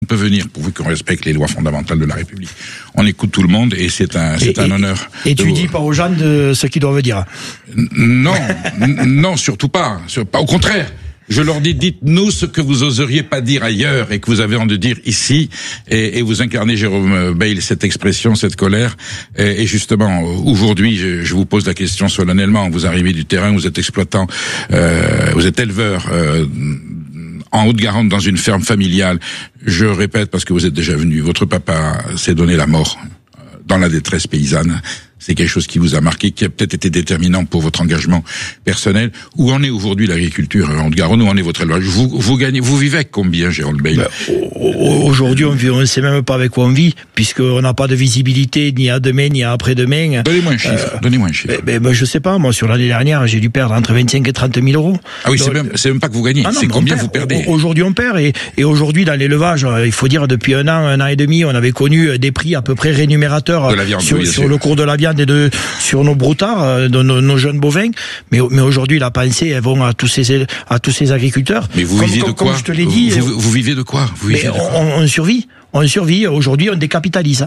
peut venir, pourvu qu'on respecte les lois fondamentales de la République. On écoute tout le monde et c'est un honneur. Et tu dis pas aux gens de ce qu'ils doivent dire. Non, surtout pas. Au contraire. Je leur dis, dites-nous ce que vous oseriez pas dire ailleurs et que vous avez envie de dire ici. Et vous incarnez, Jérôme Bail, cette expression, cette colère. Et justement, aujourd'hui, je vous pose la question solennellement. Vous arrivez du terrain, vous êtes exploitant, vous êtes éleveur en Haute-Garonne dans une ferme familiale. Je répète parce que vous êtes déjà venu. Votre papa s'est donné la mort dans la détresse paysanne. C'est quelque chose qui vous a marqué, qui a peut-être été déterminant pour votre engagement personnel. Où en est aujourd'hui l'agriculture en Haute-Garonne? Où en est votre élevage? Vous vivez avec combien, Jérôme Bail? Aujourd'hui, on ne sait même pas avec quoi on vit, puisqu'on n'a pas de visibilité ni à demain, ni à après-demain. Donnez-moi un chiffre. Je sais pas, moi, sur l'année dernière, j'ai dû perdre entre 25 et 30 000 euros. Ah oui, donc, c'est même pas que vous gagnez, c'est combien vous perdez. Aujourd'hui, on perd, et aujourd'hui, dans l'élevage, il faut dire, depuis un an et demi, on avait connu des prix à peu près rémunérateurs de la viande, sur le cours de la viande et sur nos broutards, de nos jeunes bovins. Mais aujourd'hui, la pensée, elles vont à tous ces agriculteurs. Mais vous vivez de quoi? Comme je te l'ai dit. Vous vivez de quoi? On survit. Aujourd'hui, on décapitalise.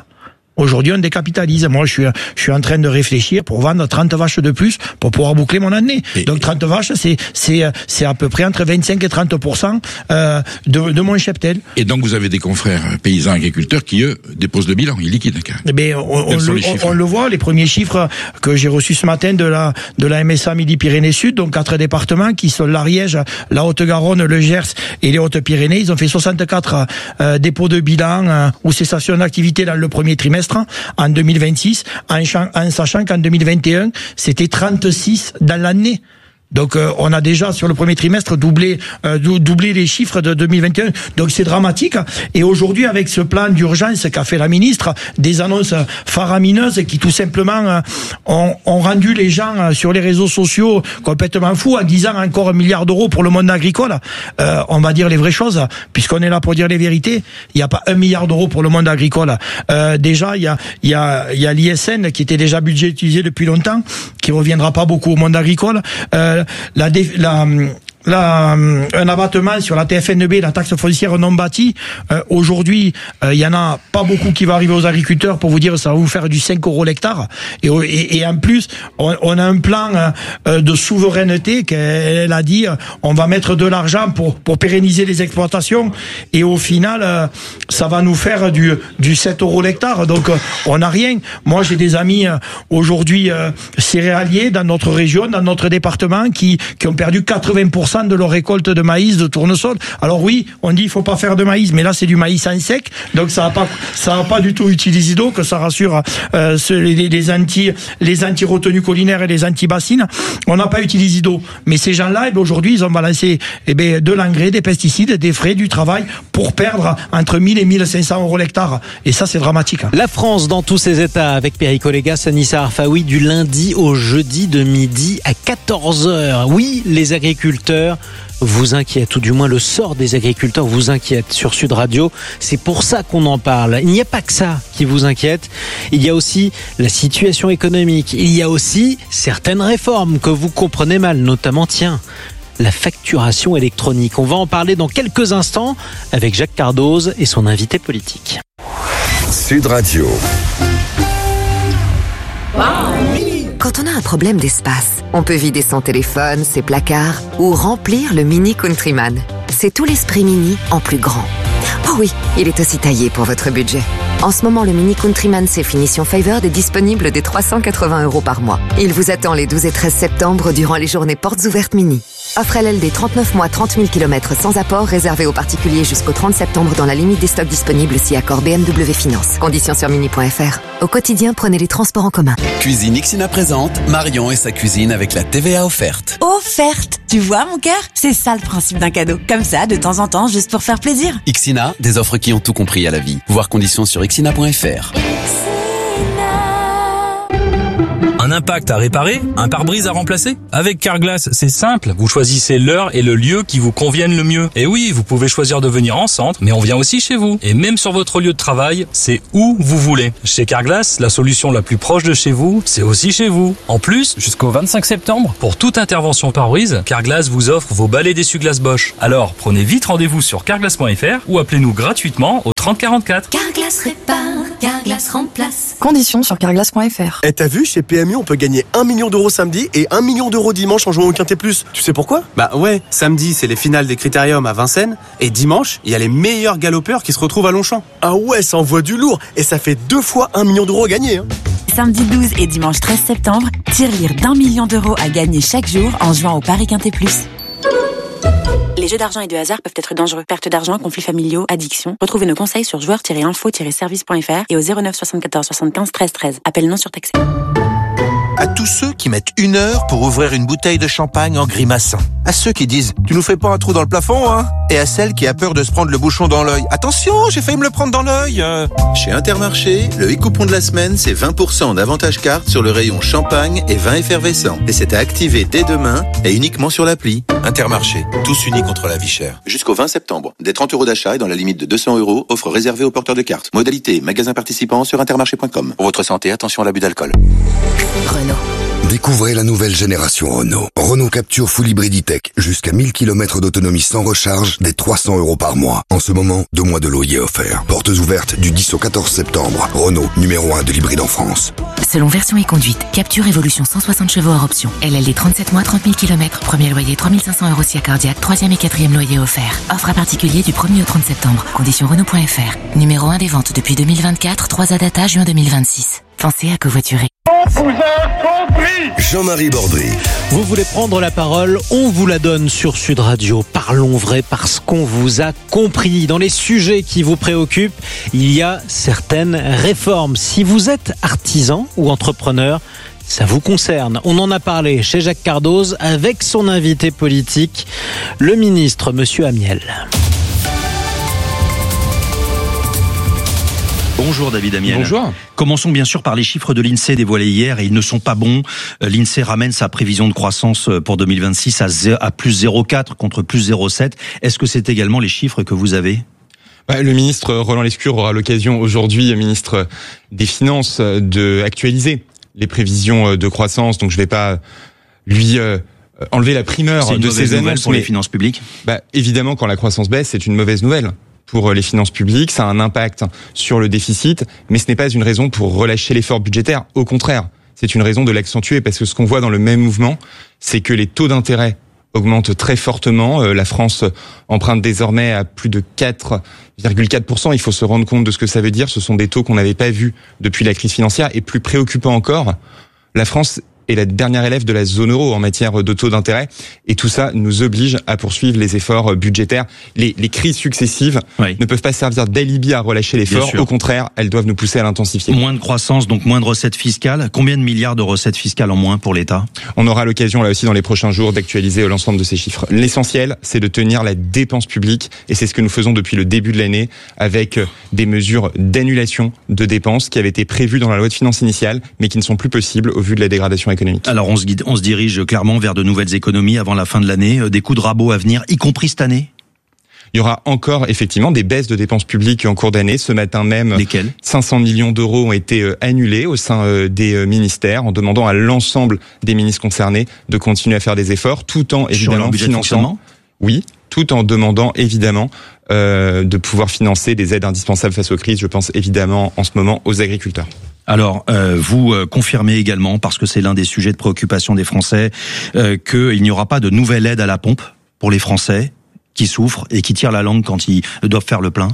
Moi, je suis en train de réfléchir pour vendre 30 vaches de plus pour pouvoir boucler mon année. Donc 30 vaches, c'est à peu près entre 25 et 30% de mon cheptel. Et donc vous avez des confrères paysans agriculteurs qui, eux, déposent le bilan, ils liquident. On le voit, les premiers chiffres que j'ai reçus ce matin de la MSA Midi-Pyrénées Sud, donc 4 départements qui sont l'Ariège, la Haute-Garonne, le Gers et les Hautes-Pyrénées. Ils ont fait 64 dépôts de bilan ou cessation d'activité dans le premier trimestre en 2026, en sachant qu'en 2021, c'était 36 dans l'année. Donc on a déjà sur le premier trimestre doublé les chiffres de 2021. Donc c'est dramatique. Et aujourd'hui, avec ce plan d'urgence qu'a fait la ministre, des annonces faramineuses qui tout simplement ont rendu les gens sur les réseaux sociaux complètement fous en disant encore 1 milliard d'euros pour le monde agricole. On va dire les vraies choses, puisqu'on est là pour dire les vérités. Il n'y a pas 1 milliard d'euros pour le monde agricole. Déjà, il y a l'ISN qui était déjà budgétisé depuis longtemps, qui reviendra pas beaucoup au monde agricole. Un abattement sur la TFNB, la taxe foncière non bâtie. Aujourd'hui, il y en a pas beaucoup qui va arriver aux agriculteurs. Pour vous dire, ça va vous faire du 5 € l'hectare. Et en plus, on a un plan de souveraineté qu'elle a dit, on va mettre de l'argent pour pérenniser les exploitations. Et au final, ça va nous faire du 7 € l'hectare. Donc, on n'a rien. Moi, j'ai des amis aujourd'hui céréaliers dans notre région, dans notre département, qui ont perdu 80% de leur récolte de maïs, de tournesol. Alors oui, on dit il faut pas faire de maïs, mais là c'est du maïs en sec, donc ça va pas du tout utiliser d'eau, que ça rassure les anti-retenues collinaires et les anti-bassines. On n'a pas utilisé d'eau, mais ces gens-là, aujourd'hui, ils ont balancé de l'engrais, des pesticides, des frais, du travail pour perdre entre 1000 et 1500 € l'hectare. Et ça, c'est dramatique. La France dans tous ses états avec Perico Légas, Anissa Arfaoui, du lundi au jeudi de midi à 14h. Oui, les agriculteurs vous inquiète, ou du moins le sort des agriculteurs vous inquiète sur Sud Radio. C'est pour ça qu'on en parle. Il n'y a pas que ça qui vous inquiète. Il y a aussi la situation économique. Il y a aussi certaines réformes que vous comprenez mal, notamment, la facturation électronique. On va en parler dans quelques instants avec Jacques Cardoz et son invité politique. Sud Radio. Quand on a un problème d'espace, on peut vider son téléphone, ses placards ou remplir le Mini Countryman. C'est tout l'esprit Mini en plus grand. Oh oui, il est aussi taillé pour votre budget. En ce moment, le Mini Countryman Safe Finition Favored est disponible dès 380 € par mois. Il vous attend les 12 et 13 septembre durant les journées portes ouvertes Mini. Offre LLD 39 mois, 30 000 km sans apport, réservé aux particuliers jusqu'au 30 septembre dans la limite des stocks disponibles si accord BMW Finance. Conditions sur mini.fr. Au quotidien, prenez les transports en commun. Cuisine Ixina présente Marion et sa cuisine avec la TVA offerte. Offerte! Tu vois mon cœur? C'est ça le principe d'un cadeau. Comme ça, de temps en temps, juste pour faire plaisir. Ixina, des offres qui ont tout compris à la vie. Voir conditions sur ixina.fr. Un impact à réparer, un pare-brise à remplacer? Avec Carglass, c'est simple. Vous choisissez l'heure et le lieu qui vous conviennent le mieux. Et oui, vous pouvez choisir de venir en centre, mais on vient aussi chez vous. Et même sur votre lieu de travail, c'est où vous voulez. Chez Carglass, la solution la plus proche de chez vous, c'est aussi chez vous. En plus, jusqu'au 25 septembre, pour toute intervention pare-brise, Carglass vous offre vos balais d'essuie-glace Bosch. Alors, prenez vite rendez-vous sur carglass.fr ou appelez-nous gratuitement au 30 44. Carglass répare, Carglass remplace. Conditions sur carglass.fr. Et t'as vu, chez PMU, on peut gagner 1 million d'euros samedi et 1 million d'euros dimanche en jouant au Quintet Plus. Tu sais pourquoi ? Bah ouais, samedi, c'est les finales des Critériums à Vincennes. Et dimanche, il y a les meilleurs galopeurs qui se retrouvent à Longchamp. Ah ouais, ça envoie du lourd. Et ça fait 2 fois 1 million d'euros à gagner. Samedi 12 et dimanche 13 septembre, tirelire d'1 million d'euros à gagner chaque jour en jouant au Paris Quintet Plus. Les jeux d'argent et de hasard peuvent être dangereux. Perte d'argent, conflits familiaux, addiction. Retrouvez nos conseils sur joueurs-info-service.fr et au 09 74 75 13 13. Appel non surtaxé. À tous ceux qui mettent 1 heure pour ouvrir une bouteille de champagne en grimaçant. À ceux qui disent « Tu nous fais pas un trou dans le plafond, hein ?» Et à celle qui a peur de se prendre le bouchon dans l'œil. « Attention, j'ai failli me le prendre dans l'œil !» Chez Intermarché, le e-coupon de la semaine, c'est 20% d'avantage carte sur le rayon champagne et vin effervescent. Et c'est à activer dès demain et uniquement sur l'appli. Intermarché, tous unis contre la vie chère. Jusqu'au 20 septembre. Des 30 euros d'achat et dans la limite de 200 euros, offre réservée aux porteurs de cartes. Modalité, magasin participant sur intermarché.com. Pour votre santé, attention à l'abus d'alcool. Renault. Découvrez la nouvelle génération Renault. Renault Capture Full Hybrid E-Tech. Jusqu'à 1000 km d'autonomie sans recharge, dès 300 euros par mois. En ce moment, 2 mois de loyer offerts. Portes ouvertes du 10 au 14 septembre. Renault, numéro 1 de l'hybride en France. Selon version et conduite, Capture Evolution 160 chevaux hors option. LLD 37 mois, 30 000 km. Premier loyer 3500 euros si accordiaque. 3e et 4e loyer offert. Offre à particulier du 1er au 30 septembre. Conditions Renault.fr. Numéro 1 des ventes depuis 2024. 3 data juin 2026. Pensez à covoiturer. Jean-Marie Bordry. Vous voulez prendre la parole, on vous la donne sur Sud Radio. Parlons vrai parce qu'on vous a compris. Dans les sujets qui vous préoccupent, il y a certaines réformes. Si vous êtes artisan ou entrepreneur, ça vous concerne. On en a parlé chez Jacques Cardoz avec son invité politique, le ministre Monsieur Amiel. Bonjour David Amiel. Bonjour. Commençons bien sûr par les chiffres de l'INSEE dévoilés hier et ils ne sont pas bons. L'INSEE ramène sa prévision de croissance pour 2026 à plus 0,4 contre plus 0,7. Est-ce que c'est également les chiffres que vous avez ? Le ministre Roland Lescure aura l'occasion aujourd'hui, ministre des Finances, de actualiser les prévisions de croissance. Donc je ne vais pas lui enlever la primeur de ces annonces pour les finances publiques. Évidemment, quand la croissance baisse, c'est une mauvaise nouvelle pour les finances publiques, ça a un impact sur le déficit, mais ce n'est pas une raison pour relâcher l'effort budgétaire. Au contraire, c'est une raison de l'accentuer, parce que ce qu'on voit dans le même mouvement, c'est que les taux d'intérêt augmentent très fortement. La France emprunte désormais à plus de 4,4%. Il faut se rendre compte de ce que ça veut dire. Ce sont des taux qu'on n'avait pas vus depuis la crise financière. Et plus préoccupant encore, la France est la dernière élève de la zone euro en matière de taux d'intérêt. Et tout ça nous oblige à poursuivre les efforts budgétaires. Les crises successives ne peuvent pas servir d'alibi à relâcher l'effort. Au contraire, elles doivent nous pousser à l'intensifier. Moins de croissance, donc moins de recettes fiscales. Combien de milliards de recettes fiscales en moins pour l'État ? On aura l'occasion là aussi dans les prochains jours d'actualiser l'ensemble de ces chiffres. L'essentiel, c'est de tenir la dépense publique. Et c'est ce que nous faisons depuis le début de l'année avec des mesures d'annulation de dépenses qui avaient été prévues dans la loi de finances initiale, mais qui ne sont plus possibles au vu de la dégradation économique. Alors on se dirige clairement vers de nouvelles économies avant la fin de l'année, des coups de rabot à venir, y compris cette année. Il y aura encore effectivement des baisses de dépenses publiques en cours d'année. Ce matin même, 500 millions d'euros ont été annulés au sein des ministères en demandant à l'ensemble des ministres concernés de continuer à faire des efforts tout en évidemment finançant. Oui, tout en demandant évidemment de pouvoir financer des aides indispensables face aux crises. Je pense évidemment en ce moment aux agriculteurs. Alors, vous confirmez également, parce que c'est l'un des sujets de préoccupation des Français, qu'il n'y aura pas de nouvelle aide à la pompe pour les Français qui souffrent et qui tirent la langue quand ils doivent faire le plein.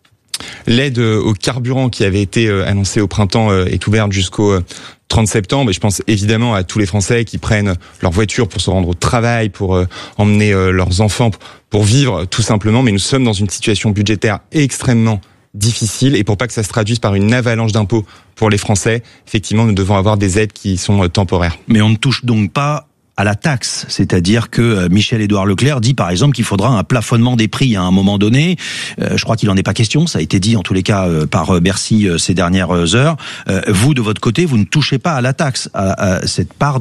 L'aide au carburant qui avait été annoncée au printemps est ouverte jusqu'au 30 septembre. Et je pense évidemment à tous les Français qui prennent leur voiture pour se rendre au travail, pour emmener leurs enfants, pour vivre tout simplement. Mais nous sommes dans une situation budgétaire extrêmement difficile, et pour pas que ça se traduise par une avalanche d'impôts pour les Français, effectivement, nous devons avoir des aides qui sont temporaires. Mais on ne touche donc pas à la taxe, c'est-à-dire que Michel-Édouard Leclerc dit par exemple qu'il faudra un plafonnement des prix à un moment donné. Je crois qu'il en est pas question, ça a été dit en tous les cas par Bercy ces dernières heures. Vous, de votre côté, vous ne touchez pas à la taxe, à cette part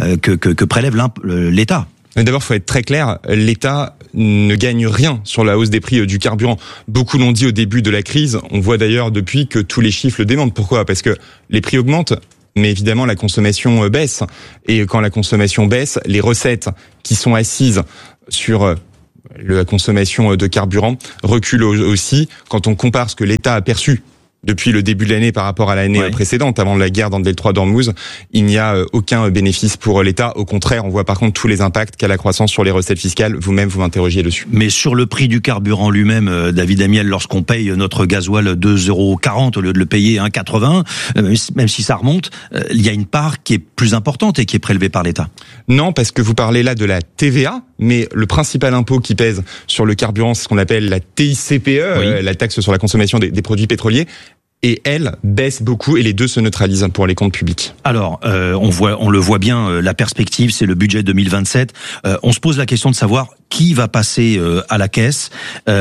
que prélève l'État. D'abord, il faut être très clair, l'État ne gagne rien sur la hausse des prix du carburant. Beaucoup l'ont dit au début de la crise, on voit d'ailleurs depuis que tous les chiffres le démentent. Pourquoi ? Parce que les prix augmentent, mais évidemment la consommation baisse. Et quand la consommation baisse, les recettes qui sont assises sur la consommation de carburant recule aussi quand on compare ce que l'État a perçu depuis le début de l'année par rapport à l'année précédente, avant la guerre dans le détroit d'Ormuz. Il n'y a aucun bénéfice pour l'État. Au contraire, on voit par contre tous les impacts qu'a la croissance sur les recettes fiscales. Vous-même, vous m'interrogiez dessus. Mais sur le prix du carburant lui-même, David Amiel, lorsqu'on paye notre gasoil 2,40 € au lieu de le payer 1,80 €, même si ça remonte, il y a une part qui est plus importante et qui est prélevée par l'État. Non, parce que vous parlez là de la TVA, mais le principal impôt qui pèse sur le carburant, c'est ce qu'on appelle la TICPE, la taxe sur la consommation des produits pétroliers. Et elle baisse beaucoup et les deux se neutralisent pour les comptes publics. Alors, on le voit bien, la perspective, c'est le budget 2027. On se pose la question de savoir qui va passer à la caisse.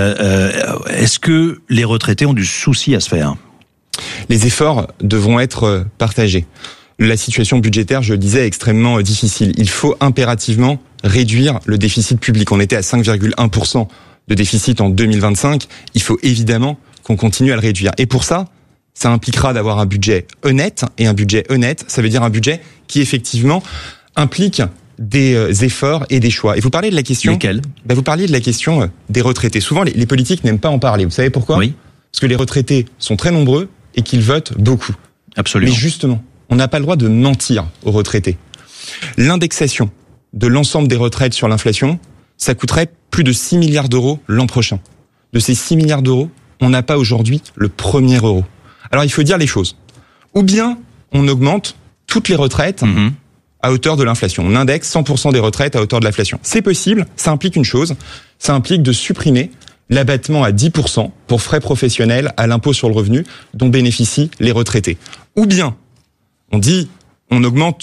Est-ce que les retraités ont du souci à se faire ? Les efforts devront être partagés. La situation budgétaire, je le disais, est extrêmement difficile. Il faut impérativement réduire le déficit public. On était à 5,1% de déficit en 2025. Il faut évidemment qu'on continue à le réduire. Et pour ça impliquera d'avoir un budget honnête. Et un budget honnête, ça veut dire un budget qui effectivement implique des efforts et des choix. Et vous parlez de la question... Lesquels ? Vous parliez de la question des retraités. Souvent, les politiques n'aiment pas en parler. Vous savez pourquoi ? Oui. Parce que les retraités sont très nombreux et qu'ils votent beaucoup. Absolument. Mais justement, on n'a pas le droit de mentir aux retraités. L'indexation de l'ensemble des retraites sur l'inflation, ça coûterait plus de 6 milliards d'euros l'an prochain. De ces 6 milliards d'euros, on n'a pas aujourd'hui le premier euro. Alors il faut dire les choses. Ou bien on augmente toutes les retraites à hauteur de l'inflation. On indexe 100% des retraites à hauteur de l'inflation. C'est possible, ça implique une chose, ça implique de supprimer l'abattement à 10% pour frais professionnels à l'impôt sur le revenu dont bénéficient les retraités. Ou bien on dit on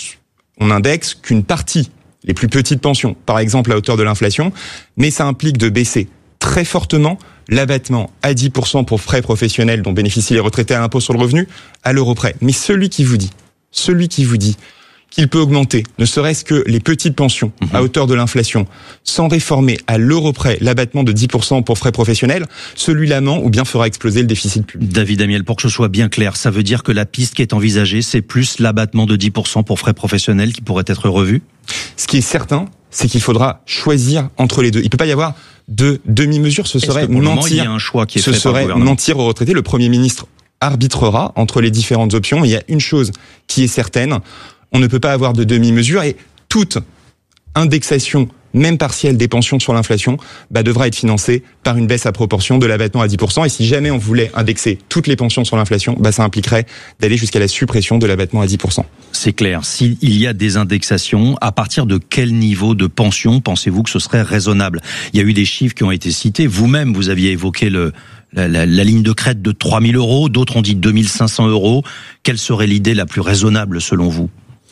indexe qu'une partie, les plus petites pensions, par exemple à hauteur de l'inflation, mais ça implique de baisser très fortement l'abattement à 10% pour frais professionnels dont bénéficient les retraités à l'impôt sur le revenu à l'euro près. Mais celui qui vous dit qu'il peut augmenter, ne serait-ce que les petites pensions à hauteur de l'inflation, sans réformer à l'euro près l'abattement de 10% pour frais professionnels, celui-là ment ou bien fera exploser le déficit public. David Amiel, pour que ce soit bien clair, ça veut dire que la piste qui est envisagée, c'est plus l'abattement de 10% pour frais professionnels qui pourrait être revu ? Ce qui est certain, c'est qu'il faudra choisir entre les deux. Il peut pas y avoir de demi-mesure, ce serait mentir. Il y a un choix qui est ce fait serait par le mentir aux retraités. Le Premier ministre arbitrera entre les différentes options. Il y a une chose qui est certaine, on ne peut pas avoir de demi-mesure et toute indexation, même partielle, des pensions sur l'inflation, devra être financée par une baisse à proportion de l'abattement à 10%. Et si jamais on voulait indexer toutes les pensions sur l'inflation, ça impliquerait d'aller jusqu'à la suppression de l'abattement à 10%. C'est clair. S'il y a des indexations, à partir de quel niveau de pension pensez-vous que ce serait raisonnable ? Il y a eu des chiffres qui ont été cités. Vous-même, vous aviez évoqué la ligne de crête de 3 000 €. D'autres ont dit 2 500 €. Quelle serait l'idée la plus raisonnable selon vous ?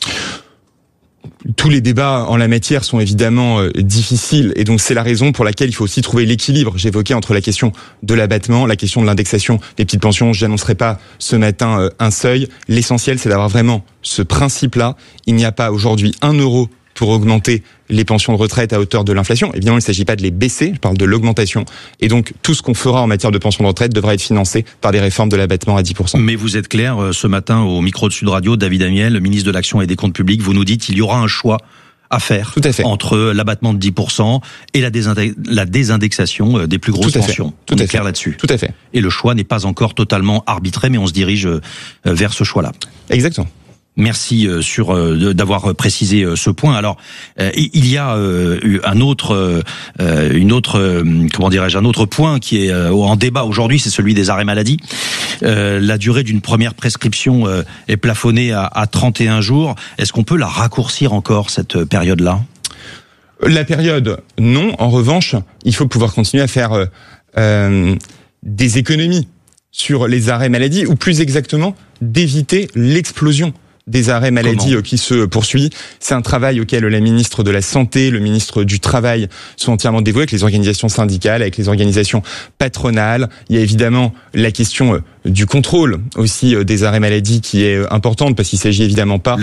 Tous les débats en la matière sont évidemment difficiles et donc c'est la raison pour laquelle il faut aussi trouver l'équilibre. J'évoquais entre la question de l'abattement, la question de l'indexation des petites pensions. Je n'annoncerai pas ce matin un seuil. L'essentiel, c'est d'avoir vraiment ce principe-là. Il n'y a pas aujourd'hui 1 euro pour augmenter les pensions de retraite à hauteur de l'inflation. Évidemment, il ne s'agit pas de les baisser, je parle de l'augmentation. Et donc, tout ce qu'on fera en matière de pensions de retraite devra être financé par des réformes de l'abattement à 10%. Mais vous êtes clair, ce matin, au micro de Sud Radio, David Amiel, ministre de l'Action et des Comptes Publics, vous nous dites qu'il y aura un choix à faire. Tout à fait. Entre l'abattement de 10% et la désindexation des plus grosses pensions. Tout à fait. Clair là-dessus. Tout à fait. Et le choix n'est pas encore totalement arbitré, mais on se dirige vers ce choix-là. Exactement. Merci d'avoir précisé ce point. Alors, il y a un autre point qui est en débat aujourd'hui, c'est celui des arrêts maladie. La durée d'une première prescription est plafonnée à 31 jours. Est-ce qu'on peut la raccourcir encore, cette période-là ? La période, non. En revanche, il faut pouvoir continuer à faire des économies sur les arrêts maladie, ou plus exactement, d'éviter l'explosion des arrêts maladie qui se poursuit. C'est un travail auquel la ministre de la Santé, le ministre du Travail sont entièrement dévoués, avec les organisations syndicales, avec les organisations patronales. Il y a évidemment la question du contrôle aussi des arrêts maladie qui est importante, parce qu'il s'agit évidemment pas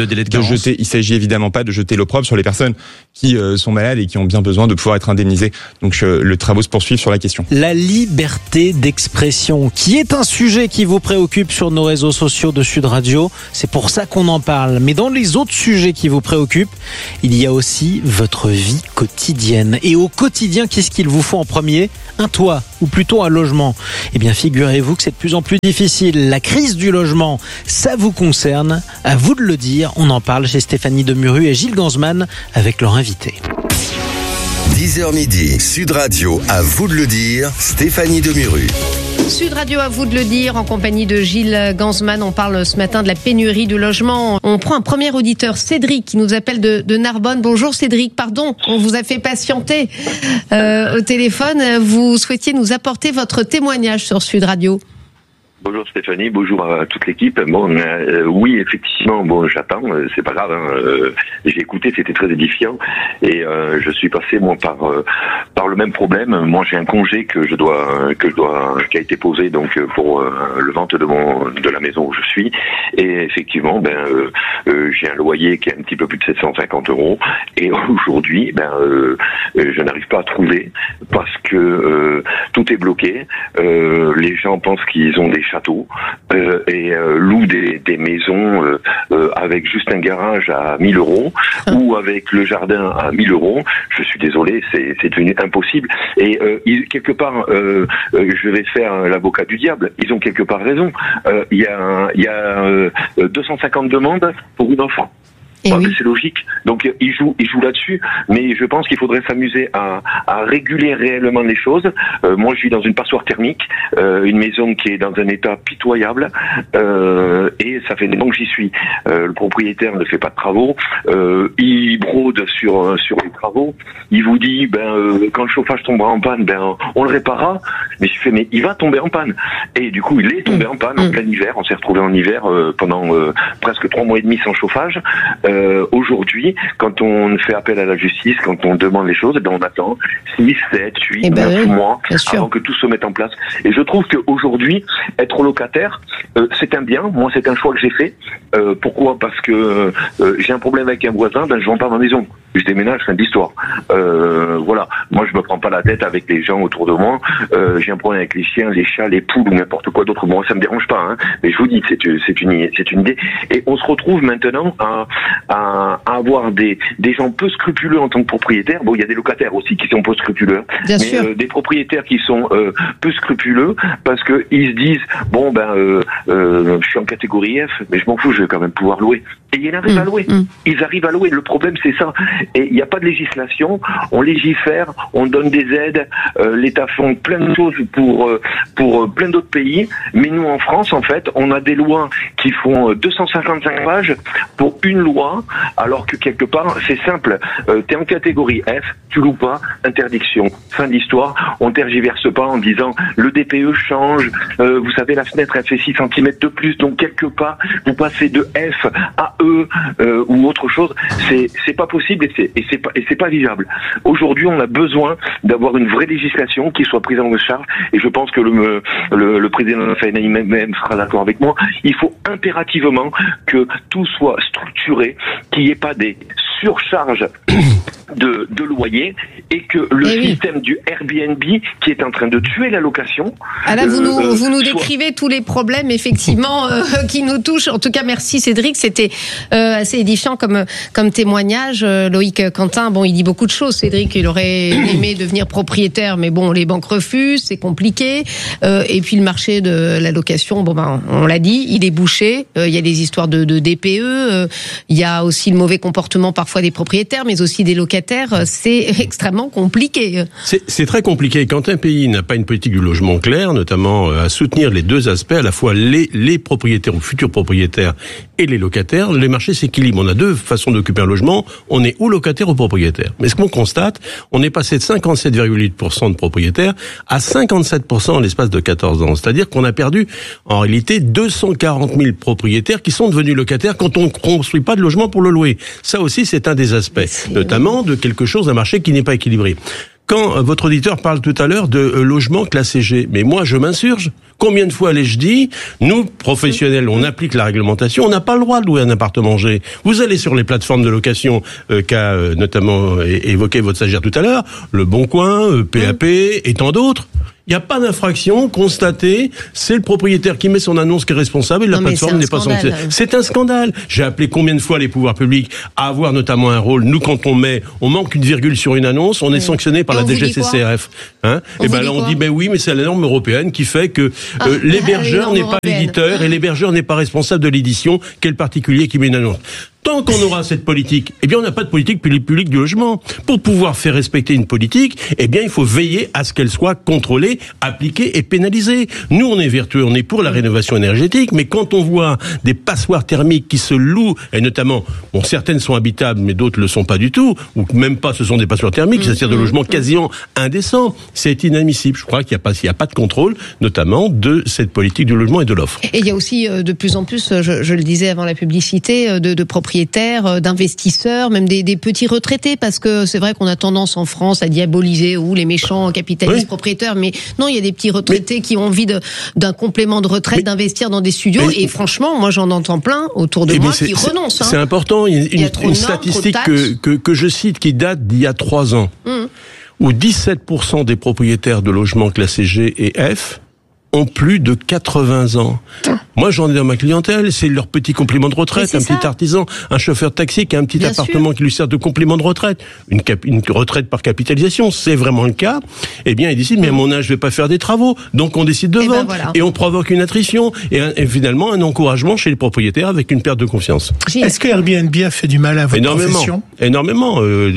de jeter l'opprobre sur les personnes qui sont malades et qui ont bien besoin de pouvoir être indemnisées. Donc le travaux se poursuivent sur la question. La liberté d'expression, qui est un sujet qui vous préoccupe sur nos réseaux sociaux de Sud Radio, c'est pour ça qu'on en parle. Mais dans les autres sujets qui vous préoccupent, il y a aussi votre vie quotidienne. Et au quotidien, qu'est-ce qu'il vous faut en premier ? Un toit, ou plutôt un logement. Eh bien, figurez-vous que c'est de plus en plus difficile. La crise du logement, ça vous concerne. À vous de le dire. On en parle chez Stéphanie Demuru et Gilles Ganzmann avec leur invité. 10h midi, Sud Radio, à vous de le dire, Stéphanie Demuru. Sud Radio, à vous de le dire, en compagnie de Gilles Ganzmann. On parle ce matin de la pénurie de logement. On prend un premier auditeur, Cédric, qui nous appelle de Narbonne. Bonjour Cédric, pardon, on vous a fait patienter au téléphone. Vous souhaitiez nous apporter votre témoignage sur Sud Radio. Bonjour Stéphanie, bonjour à toute l'équipe. Oui, effectivement, j'attends, c'est pas grave. J'ai écouté, c'était très édifiant, et je suis passé moi par le même problème. Moi, j'ai un congé qui a été posé donc pour le vente de la maison où je suis, et effectivement, j'ai un loyer qui est un petit peu plus de 750 €, et aujourd'hui, je n'arrive pas à trouver parce que tout est bloqué. Les gens pensent qu'ils ont des châteaux et louent des maisons avec juste un garage à 1 000 € ou avec le jardin à 1 000 €. Je suis désolé, c'est devenu impossible. Et quelque part, je vais faire l'avocat du diable. Ils ont quelque part raison. Il y a 250 demandes pour une offre. C'est logique. Donc ils jouent là-dessus, mais je pense qu'il faudrait s'amuser à réguler réellement les choses. Moi, je vis dans une passoire thermique, une maison qui est dans un état pitoyable, et ça fait des ans que j'y suis. Le propriétaire ne fait pas de travaux, il brode sur les travaux. Il vous dit quand le chauffage tombera en panne, on le réparera. Mais je fais, mais il va tomber en panne. Et du coup, il est tombé en panne en plein hiver. On s'est retrouvé en hiver pendant presque 3 mois et demi sans chauffage. Aujourd'hui, quand on fait appel à la justice, quand on demande les choses, on attend 6, 7, 8, 9 mois avant que tout se mette en place. Et je trouve qu'aujourd'hui, être locataire, c'est un bien. Moi, c'est un choix que j'ai fait. Pourquoi ? Parce que j'ai un problème avec un voisin, je vends pas ma maison. Je déménage, fin d'histoire. Voilà. Moi, je me prends pas la tête avec les gens autour de moi. J'ai un problème avec les chiens, les chats, les poules ou n'importe quoi d'autre. Moi, ça me dérange pas, mais je vous dis, c'est une idée. Et on se retrouve maintenant à avoir des gens peu scrupuleux en tant que propriétaires. Bon, il y a des locataires aussi qui sont peu scrupuleux, mais des propriétaires qui sont peu scrupuleux parce que ils se disent je suis en catégorie F, mais je m'en fous, je vais quand même pouvoir louer. Et ils arrivent à louer. Ils arrivent à louer. Le problème, c'est ça. Et il n'y a pas de législation. On légifère, on donne des aides. L'État fait plein de choses pour plein d'autres pays. Mais nous, en France, en fait, on a des lois qui font 255 pages pour une loi, alors que quelque part, c'est simple. T'es en catégorie F, tu loues pas, interdiction. Fin d'histoire. On tergiverse pas en disant le DPE change. Vous savez, la fenêtre, elle fait 6 cm de plus. Donc, quelque part, vous passez de F à E ou autre chose. C'est pas possible et c'est pas vivable. Aujourd'hui, on a besoin d'avoir une vraie législation qui soit prise en charge, et je pense que le président de la FNAI même sera d'accord avec moi. Il faut impérativement que tout soit structuré, qu'il n'y ait pas des surcharges de loyer, et que le système du Airbnb, qui est en train de tuer la location... là, vous nous décrivez tous les problèmes, effectivement, qui nous touchent. En tout cas, merci Cédric, c'était assez édifiant comme témoignage. Loïc Quentin, il dit beaucoup de choses. Cédric, il aurait aimé devenir propriétaire, mais les banques refusent, c'est compliqué. Et puis le marché de la location, on l'a dit, il est bouché. Il y a des histoires de DPE, il y a aussi le mauvais comportement parfois des propriétaires, mais aussi des locataires. C'est extrêmement compliqué. C'est très compliqué. Quand un pays n'a pas une politique du logement claire, notamment à soutenir les deux aspects, à la fois les propriétaires ou futurs propriétaires et les locataires, les marchés s'équilibrent. On a deux façons d'occuper un logement. On est ou locataire ou propriétaire. Mais ce qu'on constate, on est passé de 57,8% de propriétaires à 57% en l'espace de 14 ans. C'est-à-dire qu'on a perdu, en réalité, 240 000 propriétaires qui sont devenus locataires quand on ne construit pas de logement pour le louer. Ça aussi, c'est un des aspects, notamment de quelque chose, un marché qui n'est pas équilibré. quand votre auditeur parle tout à l'heure de logement classé G, mais moi je m'insurge. Combien de fois l'ai-je dit, nous, professionnels, on applique la réglementation, on n'a pas le droit de louer un appartement G. Vous allez sur les plateformes de location qu'a notamment évoqué votre stagiaire tout à l'heure, Le Bon Coin, PAP et tant d'autres. Il n'y a pas d'infraction constatée, c'est le propriétaire qui met son annonce qui est responsable et la plateforme n'est pas sanctionnée. C'est un scandale. J'ai appelé combien de fois les pouvoirs publics à avoir notamment un rôle. Nous, quand on manque une virgule sur une annonce, on est sanctionné par la DGCCRF. Et ben là, on dit, oui, mais c'est la norme européenne qui fait que l'hébergeur n'est pas l'éditeur et l'hébergeur n'est pas responsable de l'édition, qu'est le particulier qui met une annonce. Tant qu'on aura cette politique, on n'a pas de politique publique du logement. Pour pouvoir faire respecter une politique, il faut veiller à ce qu'elle soit contrôlée, appliquée et pénalisée. Nous, on est vertueux, on est pour la rénovation énergétique, mais quand on voit des passoires thermiques qui se louent, et notamment, certaines sont habitables, mais d'autres le sont pas du tout, ou même pas, ce sont des passoires thermiques, c'est-à-dire de logements quasiment indécents, c'est inadmissible. Je crois qu'il n'y a pas de contrôle, notamment de cette politique du logement et de l'offre. Et il y a aussi de plus en plus, je le disais avant la publicité, de propriétaires, d'investisseurs, même des petits retraités, parce que c'est vrai qu'on a tendance en France à diaboliser les méchants capitalistes propriétaires, mais non, il y a des petits retraités qui ont envie d'un complément de retraite, d'investir dans des studios, et franchement, moi j'en entends plein autour de moi qui renoncent. C'est important, il y a une statistique que je cite qui date d'il y a 3 ans, où 17% des propriétaires de logements classés G et F ont plus de 80 ans. Moi, j'en ai dans ma clientèle, c'est leur petit complément de retraite, un petit artisan, un chauffeur de taxi qui a un petit appartement qui lui sert de complément de retraite, une retraite par capitalisation, c'est vraiment le cas. Ils décident, mais à mon âge, je vais pas faire des travaux, donc on décide de vendre, et on provoque une attrition, et finalement un encouragement chez les propriétaires avec une perte de confiance. Est-ce que Airbnb a fait du mal à votre profession ? Énormément.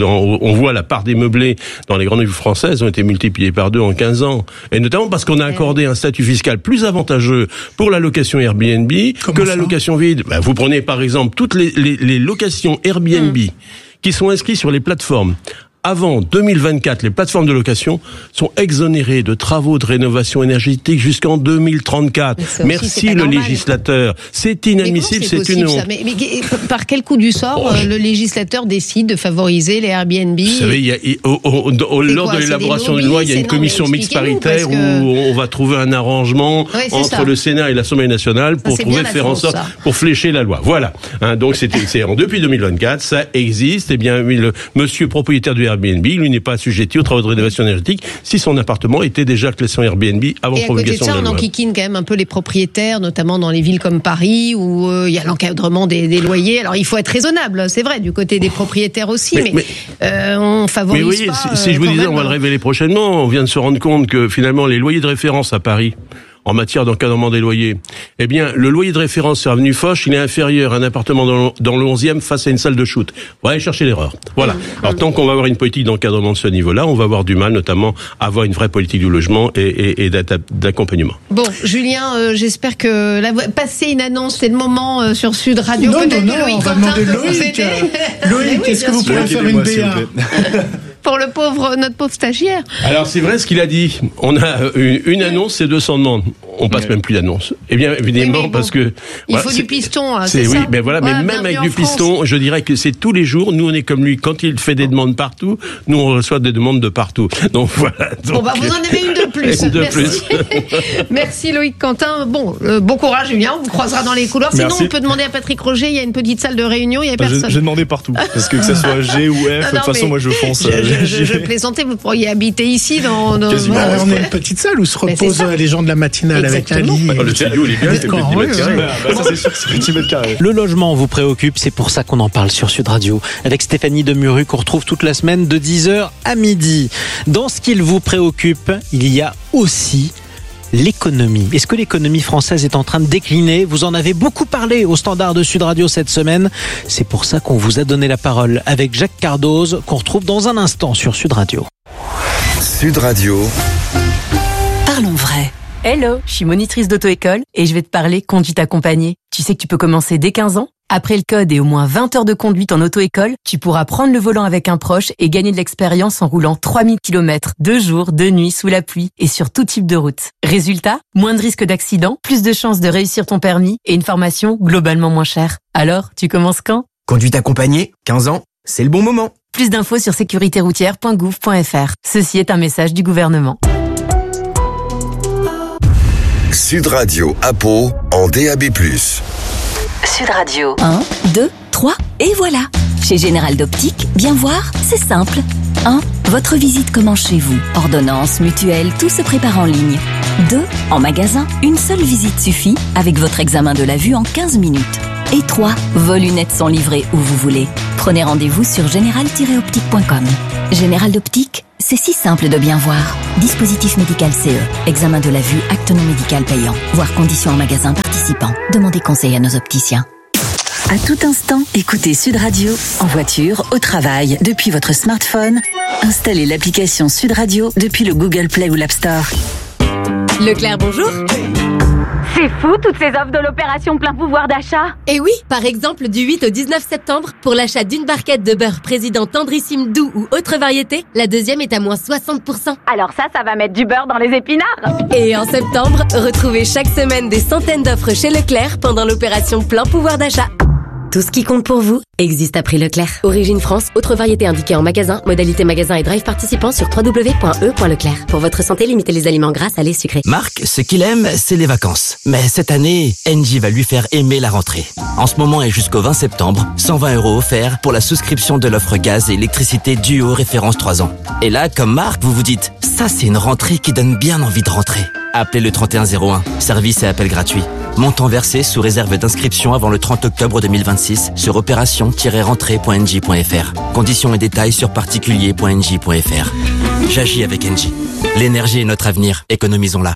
On voit la part des meublés dans les grandes villes françaises ont été multipliées par 2 en 15 ans, et notamment parce qu'on a accordé un statut fiscal plus avantageux pour la location Airbnb que la location vide. Vous prenez par exemple toutes les locations Airbnb qui sont inscrites sur les plateformes. Avant 2024, les plateformes de location sont exonérées de travaux de rénovation énergétique jusqu'en 2034. Merci le législateur. C'est inadmissible, c'est une honte. Mais par quel coup du sort le législateur décide de favoriser les Airbnb? Vous savez, lors de l'élaboration d'une loi, il y a une commission mixte paritaire où on va trouver un arrangement entre le Sénat et l'Assemblée nationale pour faire en sorte, pour flécher la loi. Voilà. Donc depuis 2024, ça existe. Le monsieur propriétaire du Airbnb, lui n'est pas assujetti aux travaux de rénovation énergétique si son appartement était déjà classé en Airbnb avant promulgation de la loi. On enquiquine quand même un peu les propriétaires, notamment dans les villes comme Paris, où il y a l'encadrement des loyers. Alors il faut être raisonnable, c'est vrai, du côté des propriétaires aussi, mais on favorise pas. Si je vous disais, on va le révéler prochainement, on vient de se rendre compte que finalement les loyers de référence à Paris, en matière d'encadrement des loyers, le loyer de référence sur avenue Foch, il est inférieur à un appartement dans le 11e face à une salle de shoot. On va aller chercher l'erreur. Voilà. Alors tant qu'on va avoir une politique d'encadrement de ce niveau-là, on va avoir du mal, notamment, à avoir une vraie politique du logement et d'accompagnement. Bon, Julien, j'espère que passer une annonce, c'est le moment sur Sud Radio. Non, on va demander Loïc. Loïc, est-ce que vous pouvez faire une BA pour notre pauvre stagiaire. Alors c'est vrai ce qu'il a dit. On a une annonce, c'est 200 demandes. On passe même plus d'annonces. Évidemment, parce que il faut du piston. Mais même avec du piston, je dirais que c'est tous les jours. Nous, on est comme lui. Quand il fait des demandes partout, nous on reçoit des demandes de partout. Donc voilà. Vous en avez une de plus. Merci Loïc Quentin. Bon courage Julien. On vous croisera dans les couloirs. Sinon, on peut demander à Patrick Roger. Il y a une petite salle de réunion. Il y a personne. J'ai demandé partout parce que ça soit G ou F. De toute façon, moi je fonce. Je plaisantais, vous pourriez habiter ici dans Quasiment. On a une petite salle où se reposent les gens de la matinale. Exactement. Avec un lit. Le studio, il est bien, c'est plus de 10 mètres carrés. Ça c'est sûr, c'est plus de 10 mètres carrés. Le logement vous préoccupe, c'est pour ça qu'on en parle sur Sud Radio. Avec Stéphanie Demuru, qu'on retrouve toute la semaine de 10h à midi. Dans ce qu'il vous préoccupe, il y a aussi l'économie. Est-ce que l'économie française est en train de décliner ? Vous en avez beaucoup parlé au Standard de Sud Radio cette semaine. C'est pour ça qu'on vous a donné la parole avec Jacques Cardoz, qu'on retrouve dans un instant sur Sud Radio. Sud Radio. Parlons vrai. Hello, je suis monitrice d'auto-école et je vais te parler conduite accompagnée. Tu sais que tu peux commencer dès 15 ans ? Après le code et au moins 20 heures de conduite en auto-école, tu pourras prendre le volant avec un proche et gagner de l'expérience en roulant 3000 km, 2 jours, 2 nuits, sous la pluie et sur tout type de route. Résultat, moins de risques d'accident, plus de chances de réussir ton permis et une formation globalement moins chère. Alors, tu commences quand ? Conduite accompagnée, 15 ans, c'est le bon moment. Plus d'infos sur sécuritéroutière.gouv.fr. Ceci est un message du gouvernement. Sud Radio à Pau en DAB+. Sud Radio. 1, 2, 3, et voilà. Chez Général d'Optique, bien voir, c'est simple. 1. Votre visite commence chez vous. Ordonnance, mutuelle, tout se prépare en ligne. 2. En magasin, une seule visite suffit avec votre examen de la vue en 15 minutes. Et 3. Vos lunettes sont livrées où vous voulez. Prenez rendez-vous sur général-optique.com. Général d'Optique, c'est si simple de bien voir. Dispositif médical CE. Examen de la vue, acte non médical payant. Voir conditions en magasin participant. Demandez conseil à nos opticiens. À tout instant, écoutez Sud Radio, en voiture, au travail, depuis votre smartphone. Installez l'application Sud Radio depuis le Google Play ou l'App Store. Leclerc, bonjour. C'est fou toutes ces offres de l'opération plein pouvoir d'achat. Et oui, par exemple, du 8 au 19 septembre, pour l'achat d'une barquette de beurre président tendrissime doux ou autre variété, la deuxième est à moins 60%. Alors ça va mettre du beurre dans les épinards. Et en septembre, retrouvez chaque semaine des centaines d'offres chez Leclerc pendant l'opération plein pouvoir d'achat. Tout ce qui compte pour vous existe à prix Leclerc. Origine France, autre variété indiquée en magasin, modalité magasin et drive participant sur www.e.leclerc. Pour votre santé, limitez les aliments gras, salés, sucrés. Marc, ce qu'il aime, c'est les vacances. Mais cette année, Engie va lui faire aimer la rentrée. En ce moment et jusqu'au 20 septembre, 120 € offerts pour la souscription de l'offre gaz et électricité Duo référence 3 ans. Et là, comme Marc, vous vous dites, ça c'est une rentrée qui donne bien envie de rentrer. Appelez le 3101, service et appel gratuit. Montant versé sous réserve d'inscription avant le 30 octobre 2026 sur opération-rentrée.engie.fr. Conditions et détails sur particulier.engie.fr. J'agis avec Engie. L'énergie est notre avenir, économisons-la.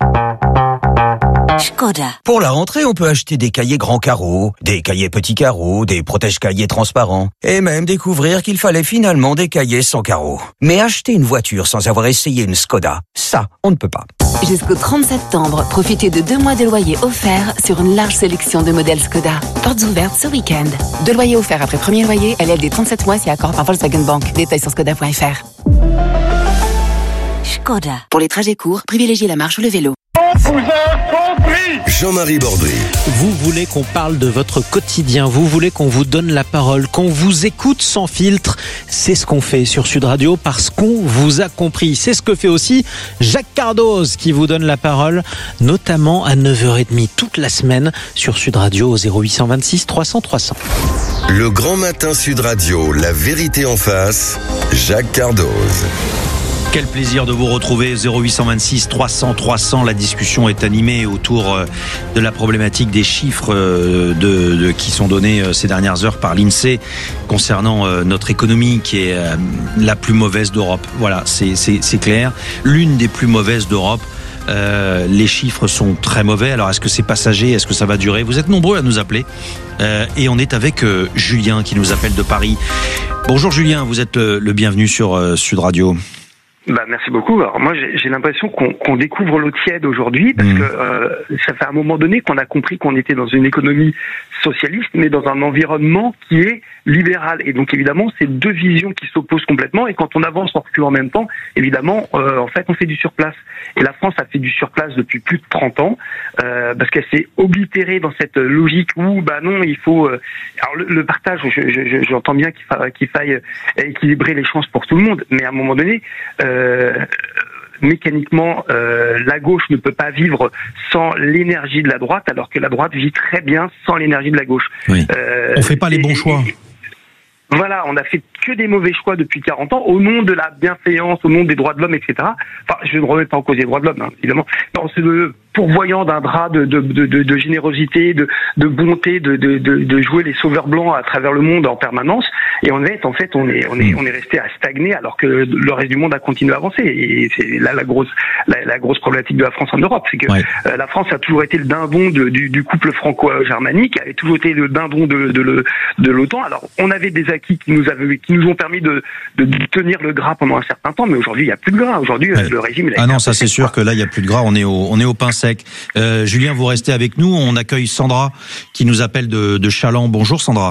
Škoda. Pour la rentrée, on peut acheter des cahiers grands carreaux, des cahiers petits carreaux, des protège-cahiers transparents, et même découvrir qu'il fallait finalement des cahiers sans carreaux. Mais acheter une voiture sans avoir essayé une Škoda, ça, on ne peut pas. Jusqu'au 30 septembre, profitez de 2 mois de loyer offerts sur une large sélection de modèles Škoda. Portes ouvertes ce week-end. 2 loyers offerts après premier loyer, LLD 37 mois si accord par Volkswagen Bank. Détails sur škoda.fr. Škoda. Pour les trajets courts, privilégiez la marche ou le vélo. Jean-Marie Bordry. Vous voulez qu'on parle de votre quotidien, vous voulez qu'on vous donne la parole, qu'on vous écoute sans filtre. C'est ce qu'on fait sur Sud Radio parce qu'on vous a compris. C'est ce que fait aussi Jacques Cardoz qui vous donne la parole, notamment à 9h30 toute la semaine sur Sud Radio au 0826 300 300. Le grand matin Sud Radio, la vérité en face, Jacques Cardoz. Quel plaisir de vous retrouver, 0826 300 300. La discussion est animée autour de la problématique des chiffres qui sont donnés ces dernières heures par l'INSEE concernant notre économie qui est la plus mauvaise d'Europe. Voilà, c'est clair. L'une des plus mauvaises d'Europe. Les chiffres sont très mauvais. Alors est-ce que c'est passager? Est-ce que ça va durer? Vous êtes nombreux à nous appeler et on est avec Julien qui nous appelle de Paris. Bonjour Julien, vous êtes le bienvenu sur Sud Radio. Merci beaucoup. Alors moi j'ai l'impression qu'on découvre l'eau tiède aujourd'hui parce que ça fait un moment donné qu'on a compris qu'on était dans une économie socialiste mais dans un environnement qui est libéral et donc évidemment c'est deux visions qui s'opposent complètement et quand on avance en reculant en même temps évidemment en fait on fait du surplace et la France a fait du surplace depuis plus de 30 ans parce qu'elle s'est oblitérée dans cette logique où non il faut alors le partage j'entends bien qu'il faille équilibrer les chances pour tout le monde mais à un moment donné mécaniquement, la gauche ne peut pas vivre sans l'énergie de la droite, alors que la droite vit très bien sans l'énergie de la gauche. Oui. On fait pas les bons choix. Voilà, on a fait que des mauvais choix depuis 40 ans, au nom de la bienveillance, au nom des droits de l'homme, etc. Enfin, je ne remets pas en cause les droits de l'homme, évidemment. Non, c'est le pourvoyant d'un drap de générosité, de bonté, de jouer les sauveurs blancs à travers le monde en permanence. Et on est resté à stagner alors que le reste du monde a continué à avancer. Et c'est là la grosse problématique de la France en Europe, c'est que la France a toujours été le dindon du couple franco-germanique, a toujours été le dindon de l'OTAN. Alors, on avait des acquis qui nous ont permis de tenir le gras pendant un certain temps, mais aujourd'hui il n'y a plus de gras. Aujourd'hui le régime. Ça c'est sûr que là il n'y a plus de gras. On est au pain sec. Julien, vous restez avec nous. On accueille Sandra qui nous appelle de Chaland. Bonjour Sandra.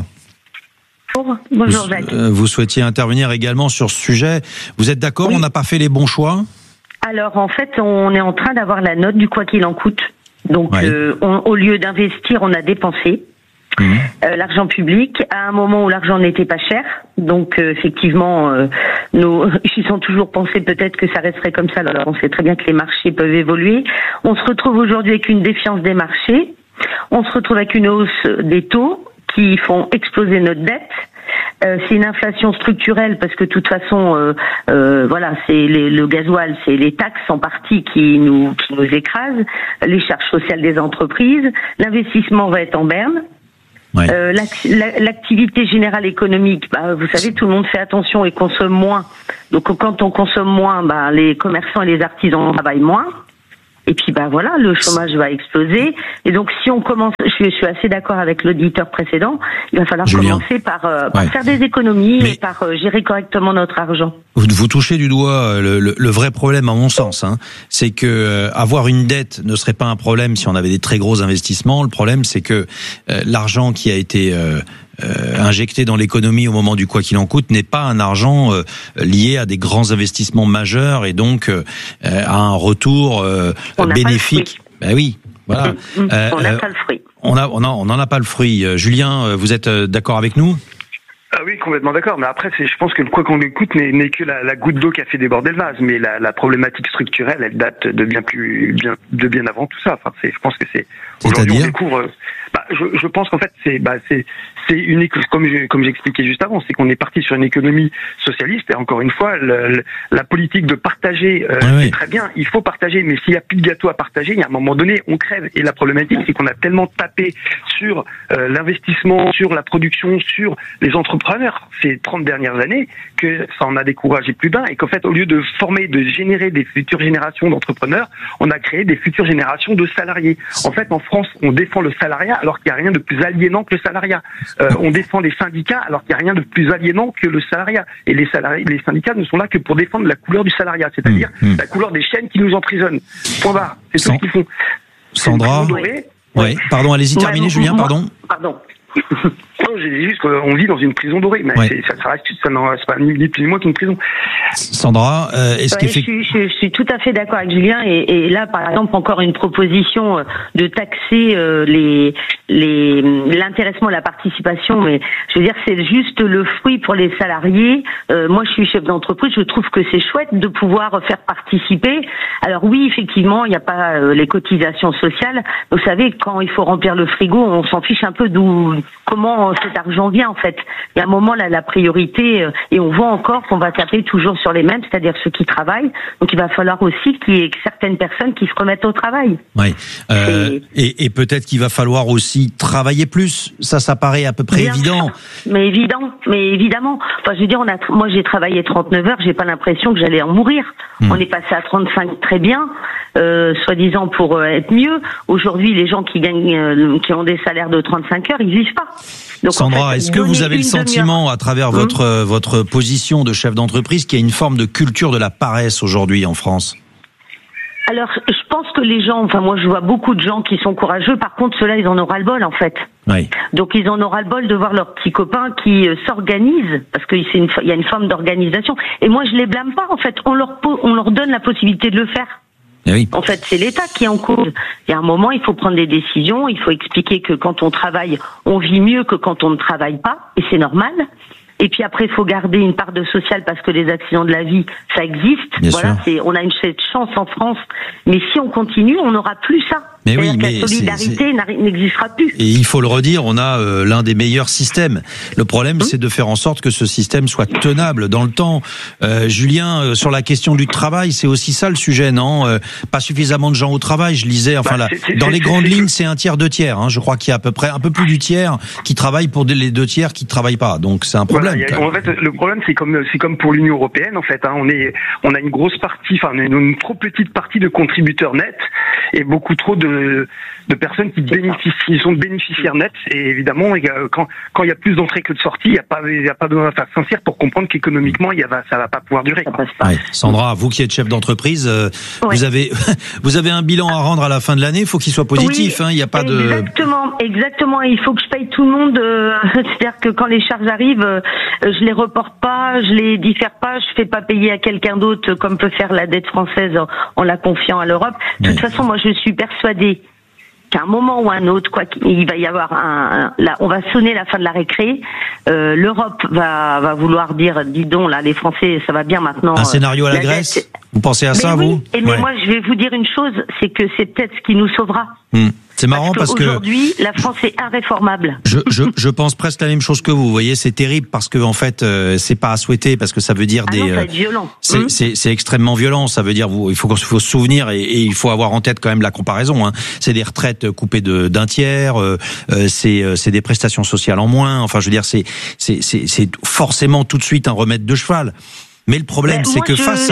Bonjour Jacques. Vous souhaitiez intervenir également sur ce sujet. Vous êtes d'accord? On n'a pas fait les bons choix? Alors en fait, on est en train d'avoir la note du quoi qu'il en coûte. Donc au lieu d'investir, on a dépensé. l'argent public, à un moment où l'argent n'était pas cher. Donc effectivement, ils ont toujours pensé peut-être que ça resterait comme ça. Alors on sait très bien que les marchés peuvent évoluer. On se retrouve aujourd'hui avec une défiance des marchés. On se retrouve avec une hausse des taux qui font exploser notre dette. C'est une inflation structurelle parce que de toute façon, voilà, c'est le gasoil, c'est les taxes en partie qui nous écrasent, les charges sociales des entreprises, l'investissement va être en berne. Ouais. L'activité générale économique, vous savez, tout le monde fait attention et consomme moins. Donc quand on consomme moins, les commerçants et les artisans travaillent moins. Et puis voilà, le chômage va exploser. Et donc si on commence, je suis assez d'accord avec l'auditeur précédent, il va falloir commencer par faire des économies et par gérer correctement notre argent. Vous touchez du doigt le vrai problème à mon sens, c'est que avoir une dette ne serait pas un problème si on avait des très gros investissements. Le problème c'est que l'argent qui a été injecté dans l'économie au moment du quoi qu'il en coûte n'est pas un argent lié à des grands investissements majeurs et donc à un retour bénéfique. Ben oui, voilà. On n'a pas le fruit. On n'en a pas le fruit. Julien, vous êtes d'accord avec nous ? Ah oui, complètement d'accord. Mais après, je pense que le quoi qu'on écoute n'est que la goutte d'eau qui a fait déborder le vase. Mais la problématique structurelle, elle date de bien avant tout ça. Enfin, je pense que c'est aujourd'hui on découvre. Je pense qu'en fait c'est unique, comme j'expliquais juste avant, c'est qu'on est parti sur une économie socialiste et encore une fois la politique de partager c'est très bien, il faut partager, mais s'il y a plus de gâteau à partager, il y a un moment donné on crève. Et la problématique c'est qu'on a tellement tapé sur l'investissement, sur la production, sur les entrepreneurs ces 30 dernières années que ça en a découragé plus d'un et qu'en fait au lieu de générer des futures générations d'entrepreneurs, on a créé des futures générations de salariés. En fait en France on défend le salariat alors qu'il n'y a rien de plus aliénant que le salariat. On défend les syndicats alors qu'il n'y a rien de plus aliénant que le salariat. Et les syndicats ne sont là que pour défendre la couleur du salariat, c'est-à-dire la couleur des chaînes qui nous emprisonnent. Point barre. C'est tout ce qu'ils font. Sandra, oui. Pardon, allez-y, terminez, Julien, pardon. Non, j'ai dit juste qu'on vit dans une prison dorée, mais ça reste pas ni plus ni moins qu'une prison. Sandra, est-ce je suis tout à fait d'accord avec Julien et là par exemple encore une proposition de taxer l'intéressement, la participation, mais je veux dire c'est juste le fruit pour les salariés. Moi je suis chef d'entreprise, je trouve que c'est chouette de pouvoir faire participer. Alors oui effectivement il n'y a pas les cotisations sociales. Vous savez quand il faut remplir le frigo, on s'en fiche un peu comment cet argent vient en fait. Il y a un moment là la priorité et on voit encore qu'on va taper toujours sur les mêmes, c'est-à-dire ceux qui travaillent. Donc il va falloir aussi qu'il y ait certaines personnes qui se remettent au travail. Oui. Et peut-être qu'il va falloir aussi travailler plus. Ça paraît à peu près évident. Mais évidemment. Enfin je veux dire moi j'ai travaillé 39 heures, j'ai pas l'impression que j'allais en mourir. On est passé à 35 très bien. Soi-disant pour être mieux. Aujourd'hui, les gens qui gagnent, qui ont des salaires de 35 heures, ils vivent pas. Donc, Sandra, en fait, est-ce que vous avez le sentiment, à travers votre position de chef d'entreprise, qu'il y a une forme de culture de la paresse aujourd'hui en France ? Alors, je pense que les gens, moi je vois beaucoup de gens qui sont courageux, par contre ceux-là ils en ont ras-le-bol en fait. Oui. Donc ils en ont ras-le-bol de voir leurs petits copains qui s'organisent, parce qu'il y a une forme d'organisation. Et moi je les blâme pas en fait, on leur donne la possibilité de le faire. Oui. En fait, c'est l'État qui est en cause. Il y a un moment, il faut prendre des décisions, il faut expliquer que quand on travaille, on vit mieux que quand on ne travaille pas, et c'est normal. Et puis après, il faut garder une part de social parce que les accidents de la vie, ça existe. Bien sûr. On a cette chance en France. Mais si on continue, on n'aura plus ça. Mais oui, mais la solidarité n'existera plus. Et il faut le redire, on a l'un des meilleurs systèmes. Le problème, c'est de faire en sorte que ce système soit tenable dans le temps. Julien, sur la question du travail, c'est aussi ça le sujet, non ? Pas suffisamment de gens au travail. Je lisais, dans les grandes lignes, c'est 1/3, 2/3. Je crois qu'il y a à peu près un peu plus du tiers qui travaillent pour les 2/3 qui ne travaillent pas. Donc c'est un problème. En fait, le problème, c'est comme pour l'Union européenne, en fait. On a une grosse partie, une trop petite partie de contributeurs nets et beaucoup trop de personnes qui sont bénéficiaires nets. Et évidemment, quand il y a plus d'entrées que de sorties, il n'y a pas besoin de faire sincère pour comprendre qu'économiquement, ça va pas pouvoir durer. Ouais. Sandra, vous qui êtes chef d'entreprise, vous avez un bilan à rendre à la fin de l'année. Il faut qu'il soit positif. Il n'y a pas Exactement. Il faut que je paye tout le monde. C'est-à-dire que quand les charges arrivent, je les reporte pas, je les diffère pas, je fais pas payer à quelqu'un d'autre comme peut faire la dette française en la confiant à l'Europe. De toute façon, moi, je suis persuadée qu'à un moment ou un autre, il va y avoir on va sonner la fin de la récré. L'Europe va vouloir dire, dis donc, là, les Français, ça va bien maintenant. Un scénario à la Grèce. Vous pensez à ça, vous? Mais moi, je vais vous dire une chose, c'est que c'est peut-être ce qui nous sauvera. C'est marrant parce que aujourd'hui, la France est irréformable. Je pense presque la même chose que vous. Vous voyez, c'est terrible parce que en fait, c'est pas à souhaiter parce que ça veut dire non, ça va être violent. C'est extrêmement violent. Ça veut dire il faut se souvenir et il faut avoir en tête quand même la comparaison. Hein. C'est des retraites coupées d'un tiers. C'est des prestations sociales en moins. Enfin, je veux dire, c'est forcément tout de suite un remède de cheval. Mais le problème, c'est que face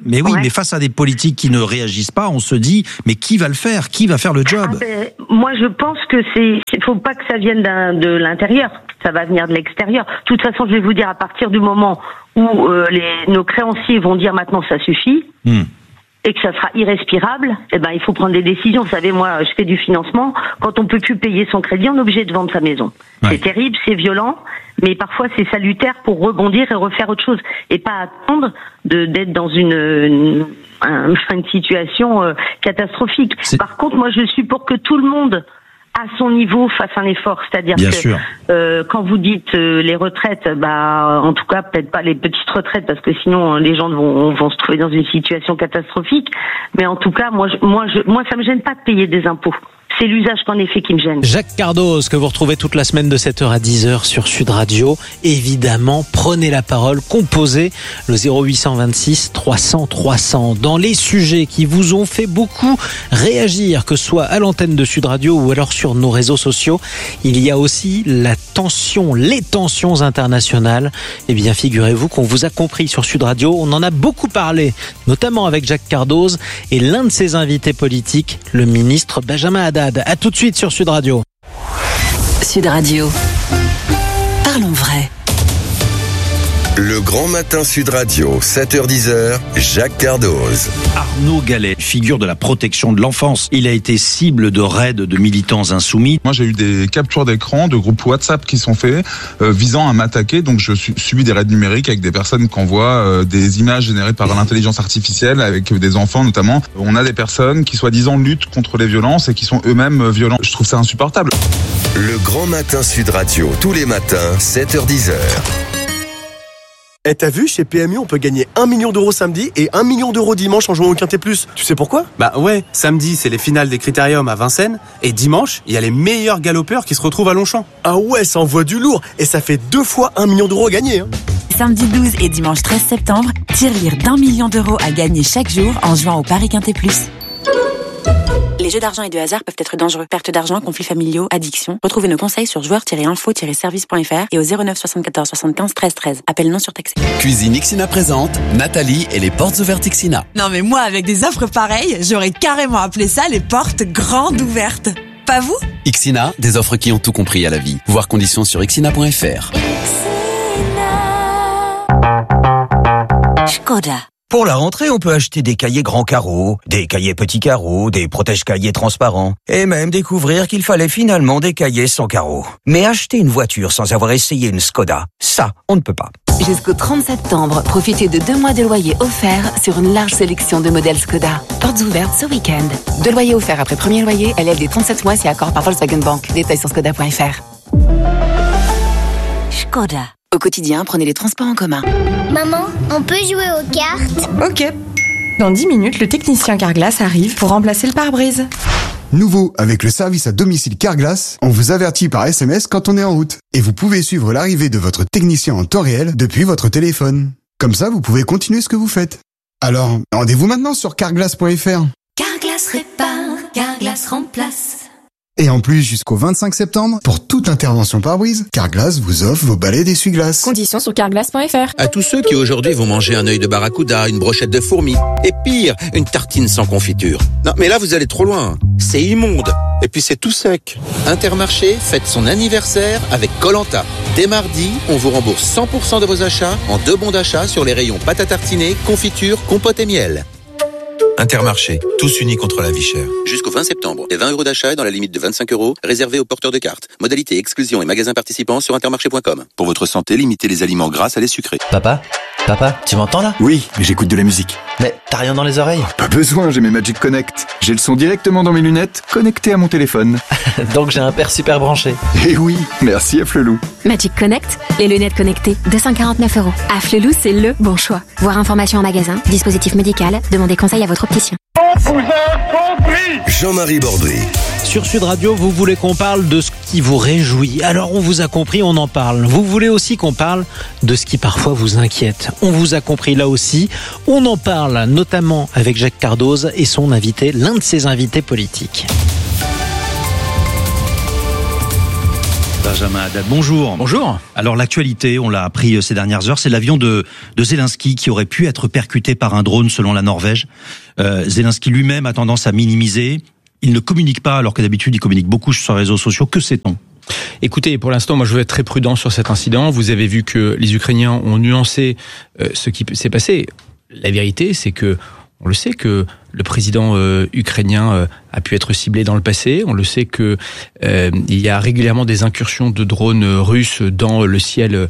à des politiques qui ne réagissent pas, on se dit, mais qui va le faire? Qui va faire le job? Moi, je pense que faut pas que ça vienne de l'intérieur. Ça va venir de l'extérieur. De toute façon, je vais vous dire, à partir du moment où nos créanciers vont dire maintenant ça suffit, et que ça sera irrespirable, il faut prendre des décisions. Vous savez, moi, je fais du financement. Quand on peut plus payer son crédit, on est obligé de vendre sa maison. Ouais. C'est terrible, c'est violent, mais parfois c'est salutaire pour rebondir et refaire autre chose. Et pas attendre d'être dans une situation catastrophique. Par contre, moi, je suis pour que tout le monde à son niveau fasse un effort, c'est-à-dire quand vous dites les retraites, en tout cas peut-être pas les petites retraites parce que sinon les gens vont se trouver dans une situation catastrophique, mais en tout cas moi ça me gêne pas de payer des impôts. C'est l'usage qu'en effet qui me gêne. Jacques Cardoz, que vous retrouvez toute la semaine de 7h à 10h sur Sud Radio. Évidemment, prenez la parole, composez le 0826 300 300. Dans les sujets qui vous ont fait beaucoup réagir, que ce soit à l'antenne de Sud Radio ou alors sur nos réseaux sociaux, il y a aussi les tensions internationales. Eh bien, figurez-vous qu'on vous a compris sur Sud Radio. On en a beaucoup parlé, notamment avec Jacques Cardoz et l'un de ses invités politiques, le ministre Benjamin Haddad. À tout de suite sur Sud Radio. Sud Radio. Parlons vrai. Le grand matin Sud Radio, 7h-10h, Jacques Cardoz. Arnaud Gallet, figure de la protection de l'enfance. Il a été cible de raids de militants insoumis. Moi, j'ai eu des captures d'écran de groupes WhatsApp qui sont faits visant à m'attaquer. Donc, je subis des raids numériques avec des personnes qui envoient des images générées par l'intelligence artificielle avec des enfants notamment. On a des personnes qui, soi-disant, luttent contre les violences et qui sont eux-mêmes violents. Je trouve ça insupportable. Le grand matin Sud Radio, tous les matins, 7h-10h. T'as vu, chez PMU, on peut gagner 1 million d'euros samedi et 1 million d'euros dimanche en jouant au Quintet Plus. Tu sais pourquoi? Bah ouais, samedi, c'est les finales des Critériums à Vincennes, et dimanche, il y a les meilleurs galopeurs qui se retrouvent à Longchamp. Ah ouais, ça envoie du lourd, et ça fait 2 fois 1 million d'euros gagnés. Samedi 12 et dimanche 13 septembre, tirelire d'1 million d'euros à gagner chaque jour en jouant au Paris Quintet Plus. Les jeux d'argent et de hasard peuvent être dangereux. Perte d'argent, conflits familiaux, addiction. Retrouvez nos conseils sur joueurs-info-service.fr et au 09 74 75 13 13. Appel non surtaxé. Cuisine Ixina présente Nathalie et les portes ouvertes Ixina. Non mais moi, avec des offres pareilles, j'aurais carrément appelé ça les portes grandes ouvertes. Pas vous? Ixina, des offres qui ont tout compris à la vie. Voir conditions sur ixina.fr. Škoda. Pour la rentrée, on peut acheter des cahiers grands carreaux, des cahiers petits carreaux, des protège-cahiers transparents, et même découvrir qu'il fallait finalement des cahiers sans carreaux. Mais acheter une voiture sans avoir essayé une Škoda, ça, on ne peut pas. Jusqu'au 30 septembre, profitez de 2 mois de loyer offerts sur une large sélection de modèles Škoda. Portes ouvertes ce week-end. 2 loyers offerts après premier loyer, LLD 37 mois si accord par Volkswagen Bank. Détails sur Škoda.fr. Škoda. Au quotidien, prenez les transports en commun. Maman, on peut jouer aux cartes? Ok. Dans 10 minutes, le technicien Carglass arrive pour remplacer le pare-brise. Nouveau, avec le service à domicile Carglass, on vous avertit par SMS quand on est en route. Et vous pouvez suivre l'arrivée de votre technicien en temps réel depuis votre téléphone. Comme ça, vous pouvez continuer ce que vous faites. Alors, rendez-vous maintenant sur carglass.fr. Carglass répare, Carglass remplace. Et en plus, jusqu'au 25 septembre, pour toute intervention pare-brise, Carglass vous offre vos balais d'essuie-glace. Conditions sur carglass.fr. À tous ceux qui aujourd'hui vont manger un œil de barracuda, une brochette de fourmis, et pire, une tartine sans confiture. Non, mais là, vous allez trop loin. C'est immonde. Et puis c'est tout sec. Intermarché fête son anniversaire avec Koh-Lanta. Dès mardi, on vous rembourse 100% de vos achats en 2 bons d'achat sur les rayons pâte à tartiner, confiture, compote et miel. Intermarché, tous unis contre la vie chère. Jusqu'au 20 septembre, les 20 € d'achat dans la limite de 25 €, réservés aux porteurs de cartes. Modalité, exclusion et magasins participants sur intermarché.com. Pour votre santé, limitez les aliments gras à les sucrés. Papa, Papa, tu m'entends là? Oui, mais j'écoute de la musique. Mais t'as rien dans les oreilles? Pas besoin, j'ai mes Magic Connect. J'ai le son directement dans mes lunettes, connecté à mon téléphone. Donc j'ai un père super branché. Eh oui, merci à Flelou. Magic Connect, les lunettes connectées, 249 €. À Flelou, c'est le bon choix. Voir information en magasin, dispositif médical, demandez conseil à votre opticien. Jean-Marie Bordry. Sur Sud Radio, vous voulez qu'on parle de ce qui vous réjouit. Alors on vous a compris, on en parle. Vous voulez aussi qu'on parle de ce qui parfois vous inquiète. On vous a compris là aussi. On en parle notamment avec Jacques Cardoz et son invité, l'un de ses invités politiques. Benjamin Haddad, bonjour. Bonjour. Alors l'actualité, on l'a appris ces dernières heures, c'est l'avion de Zelensky qui aurait pu être percuté par un drone selon la Norvège. Zelensky lui-même a tendance à minimiser. Il ne communique pas alors que d'habitude il communique beaucoup sur les réseaux sociaux. Que sait-on ? Écoutez, pour l'instant, moi je veux être très prudent sur cet incident. Vous avez vu que les Ukrainiens ont nuancé ce qui s'est passé. La vérité, c'est que on le sait que le président ukrainien a pu être ciblé dans le passé. On le sait que il y a régulièrement des incursions de drones russes dans le ciel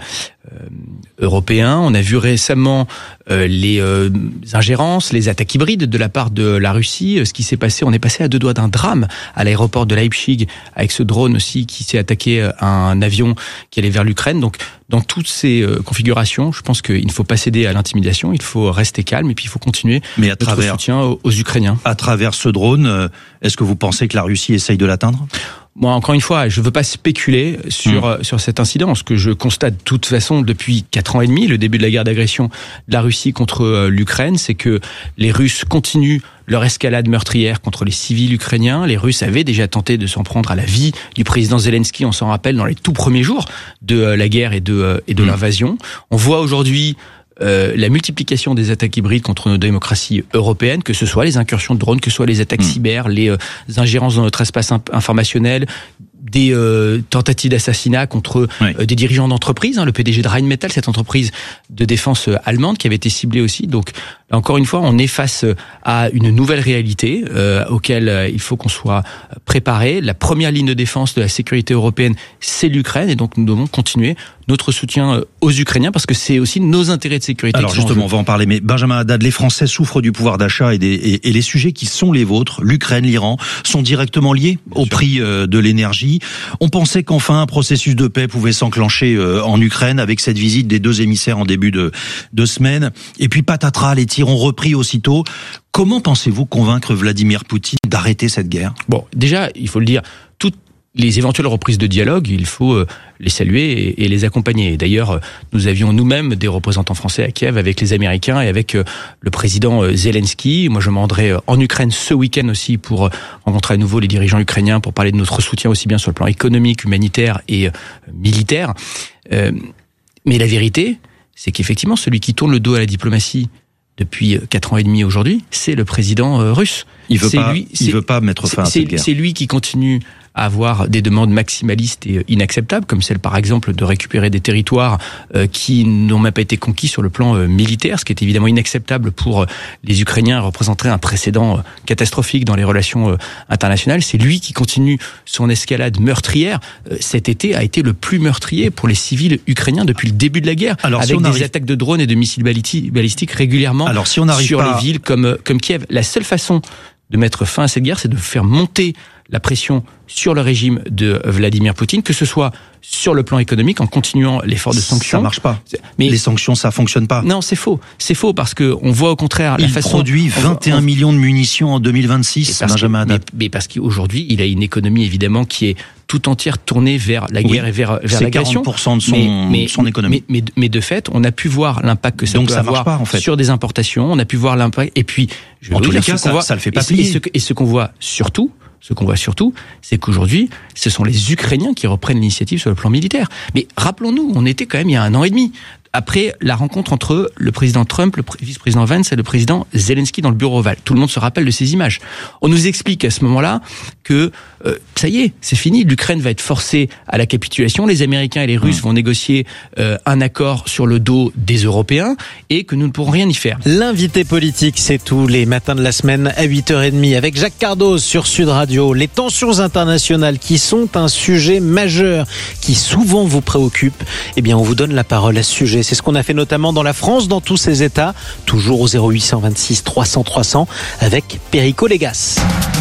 européen. On a vu récemment les ingérences, les attaques hybrides de la part de la Russie. Ce qui s'est passé, on est passé à deux doigts d'un drame à l'aéroport de Leipzig avec ce drone aussi qui s'est attaqué à un avion qui allait vers l'Ukraine. Donc, dans toutes ces configurations, je pense qu'il ne faut pas céder à l'intimidation, il faut rester calme et puis il faut continuer notre soutien aux Ukrainiens. À travers ce drone, est-ce que vous pensez que la Russie essaye de l'atteindre ? Moi, encore une fois, je ne veux pas spéculer sur cet incident. Ce que je constate de toute façon depuis 4 ans et demi, le début de la guerre d'agression de la Russie contre l'Ukraine, c'est que les Russes continuent leur escalade meurtrière contre les civils ukrainiens. Les Russes avaient déjà tenté de s'en prendre à la vie du président Zelensky, on s'en rappelle, dans les tout premiers jours de la guerre et de l'invasion. On voit aujourd'hui la multiplication des attaques hybrides contre nos démocraties européennes, que ce soit les incursions de drones, que ce soit les attaques cyber, les ingérences dans notre espace informationnel, des tentatives d'assassinat contre des dirigeants d'entreprise, le PDG de Rheinmetall, cette entreprise de défense allemande qui avait été ciblée aussi. Donc là, encore une fois, on est face à une nouvelle réalité auquel il faut qu'on soit préparé. La première ligne de défense de la sécurité européenne, c'est l'Ukraine, et donc nous devons continuer notre soutien aux Ukrainiens parce que c'est aussi nos intérêts de sécurité. Alors justement, on va en parler, mais Benjamin Haddad, les Français souffrent du pouvoir d'achat et les sujets qui sont les vôtres, l'Ukraine, l'Iran, sont directement liés au prix de l'énergie. On pensait qu'enfin un processus de paix pouvait s'enclencher en Ukraine avec cette visite des 2 émissaires en début de semaine. Et puis patatras, les tirs ont repris aussitôt. Comment pensez-vous convaincre Vladimir Poutine d'arrêter cette guerre ? Bon, déjà, il faut le dire, toutes les éventuelles reprises de dialogue, il faut les saluer et les accompagner. D'ailleurs, nous avions nous-mêmes des représentants français à Kiev avec les Américains et avec le président Zelensky. Moi, je me rendrai en Ukraine ce week-end aussi pour rencontrer à nouveau les dirigeants ukrainiens pour parler de notre soutien aussi bien sur le plan économique, humanitaire et militaire. Mais la vérité, c'est qu'effectivement, celui qui tourne le dos à la diplomatie depuis 4 ans et demi aujourd'hui, c'est le président russe. Il veut pas mettre fin à cette guerre. C'est lui qui continue à avoir des demandes maximalistes et inacceptables, comme celle par exemple de récupérer des territoires qui n'ont même pas été conquis sur le plan militaire, ce qui est évidemment inacceptable pour les Ukrainiens, représenterait un précédent catastrophique dans les relations internationales. C'est lui qui continue son escalade meurtrière. Cet été a été le plus meurtrier pour les civils ukrainiens depuis le début de la guerre, avec des attaques de drones et de missiles balistiques régulièrement sur les villes comme Kiev. La seule façon de mettre fin à cette guerre, c'est de faire monter la pression sur le régime de Vladimir Poutine, que ce soit sur le plan économique, en continuant l'effort de sanctions. Ça marche pas. Mais les sanctions, ça fonctionne pas. Non, c'est faux. C'est faux parce que on voit au contraire la façon. Il produit 21 millions de munitions en 2026, Benjamin Haddad. Mais parce qu'aujourd'hui, il a une économie évidemment qui est tout entière tournée vers la guerre et vers l'agression. C'est 40% de son économie. Mais de fait, on a pu voir l'impact que ça peut avoir sur des importations. On a pu voir l'impact. Et puis, en tous les cas, ça le fait pas plier. Et ce qu'on voit surtout, c'est qu'aujourd'hui, ce sont les Ukrainiens qui reprennent l'initiative sur le plan militaire. Mais rappelons-nous, on était quand même il y a 1 an et demi, après la rencontre entre le président Trump, le vice-président Vance et le président Zelensky dans le bureau ovale. Tout le monde se rappelle de ces images. On nous explique à ce moment-là que ça y est, c'est fini, l'Ukraine va être forcée à la capitulation, les Américains et les Russes vont négocier un accord sur le dos des Européens et que nous ne pourrons rien y faire. L'invité politique, c'est tous les matins de la semaine à 8h30 avec Jacques Cardoz sur Sud Radio. Les tensions internationales qui sont un sujet majeur, qui souvent vous préoccupe, eh bien on vous donne la parole à ce sujet c'est ce qu'on a fait notamment dans la France, dans tous ses États, toujours au 0826 300 300 avec Perico Légas.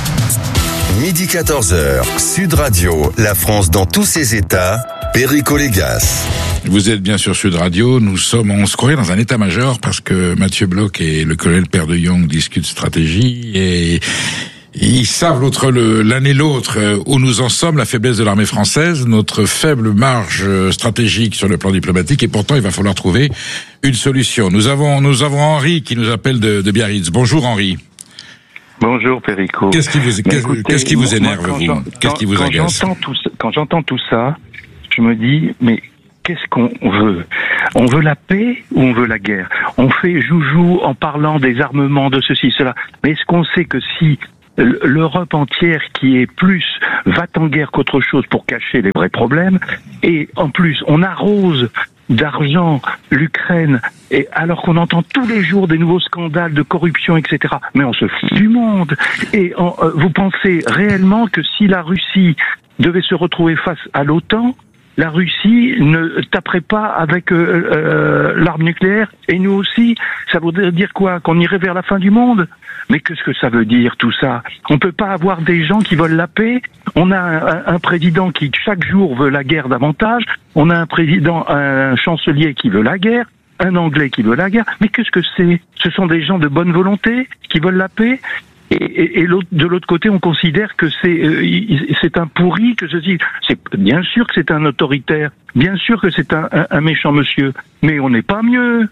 Midi 14h, Sud Radio, la France dans tous ses États, Perico Légas. Vous êtes bien sur Sud Radio, on se croirait dans un état-major parce que Mathieu Bloch et le colonel Père de Jong discutent stratégie et ils savent l'un et l'autre où nous en sommes, la faiblesse de l'armée française, notre faible marge stratégique sur le plan diplomatique, et pourtant il va falloir trouver une solution. Nous avons Henri qui nous appelle de Biarritz. Bonjour Henri. Bonjour Perico. Qu'est-ce qui vous énerve, vous? Qu'est-ce qui vous agace? Quand j'entends tout ça, je me dis, mais qu'est-ce qu'on veut? On veut la paix ou on veut la guerre? On fait joujou en parlant des armements, de ceci, cela. Mais est-ce qu'on sait que si l'Europe entière qui est plus va en guerre qu'autre chose pour cacher les vrais problèmes, et en plus on arrose d'argent l'Ukraine, et alors qu'on entend tous les jours des nouveaux scandales de corruption, etc. Mais on se fout du monde. Et vous pensez réellement que si la Russie devait se retrouver face à l'OTAN, la Russie ne taperait pas avec l'arme nucléaire, et nous aussi? Ça voudrait dire quoi? Qu'on irait vers la fin du monde? Mais qu'est-ce que ça veut dire tout ça? On peut pas avoir des gens qui veulent la paix. On a un président qui chaque jour veut la guerre davantage. On a un chancelier qui veut la guerre, un Anglais qui veut la guerre. Mais qu'est-ce que c'est? Ce sont des gens de bonne volonté qui veulent la paix. Et de l'autre côté, on considère que c'est un pourri, que ceci. C'est bien sûr que c'est un autoritaire, bien sûr que c'est un méchant monsieur, mais on n'est pas mieux.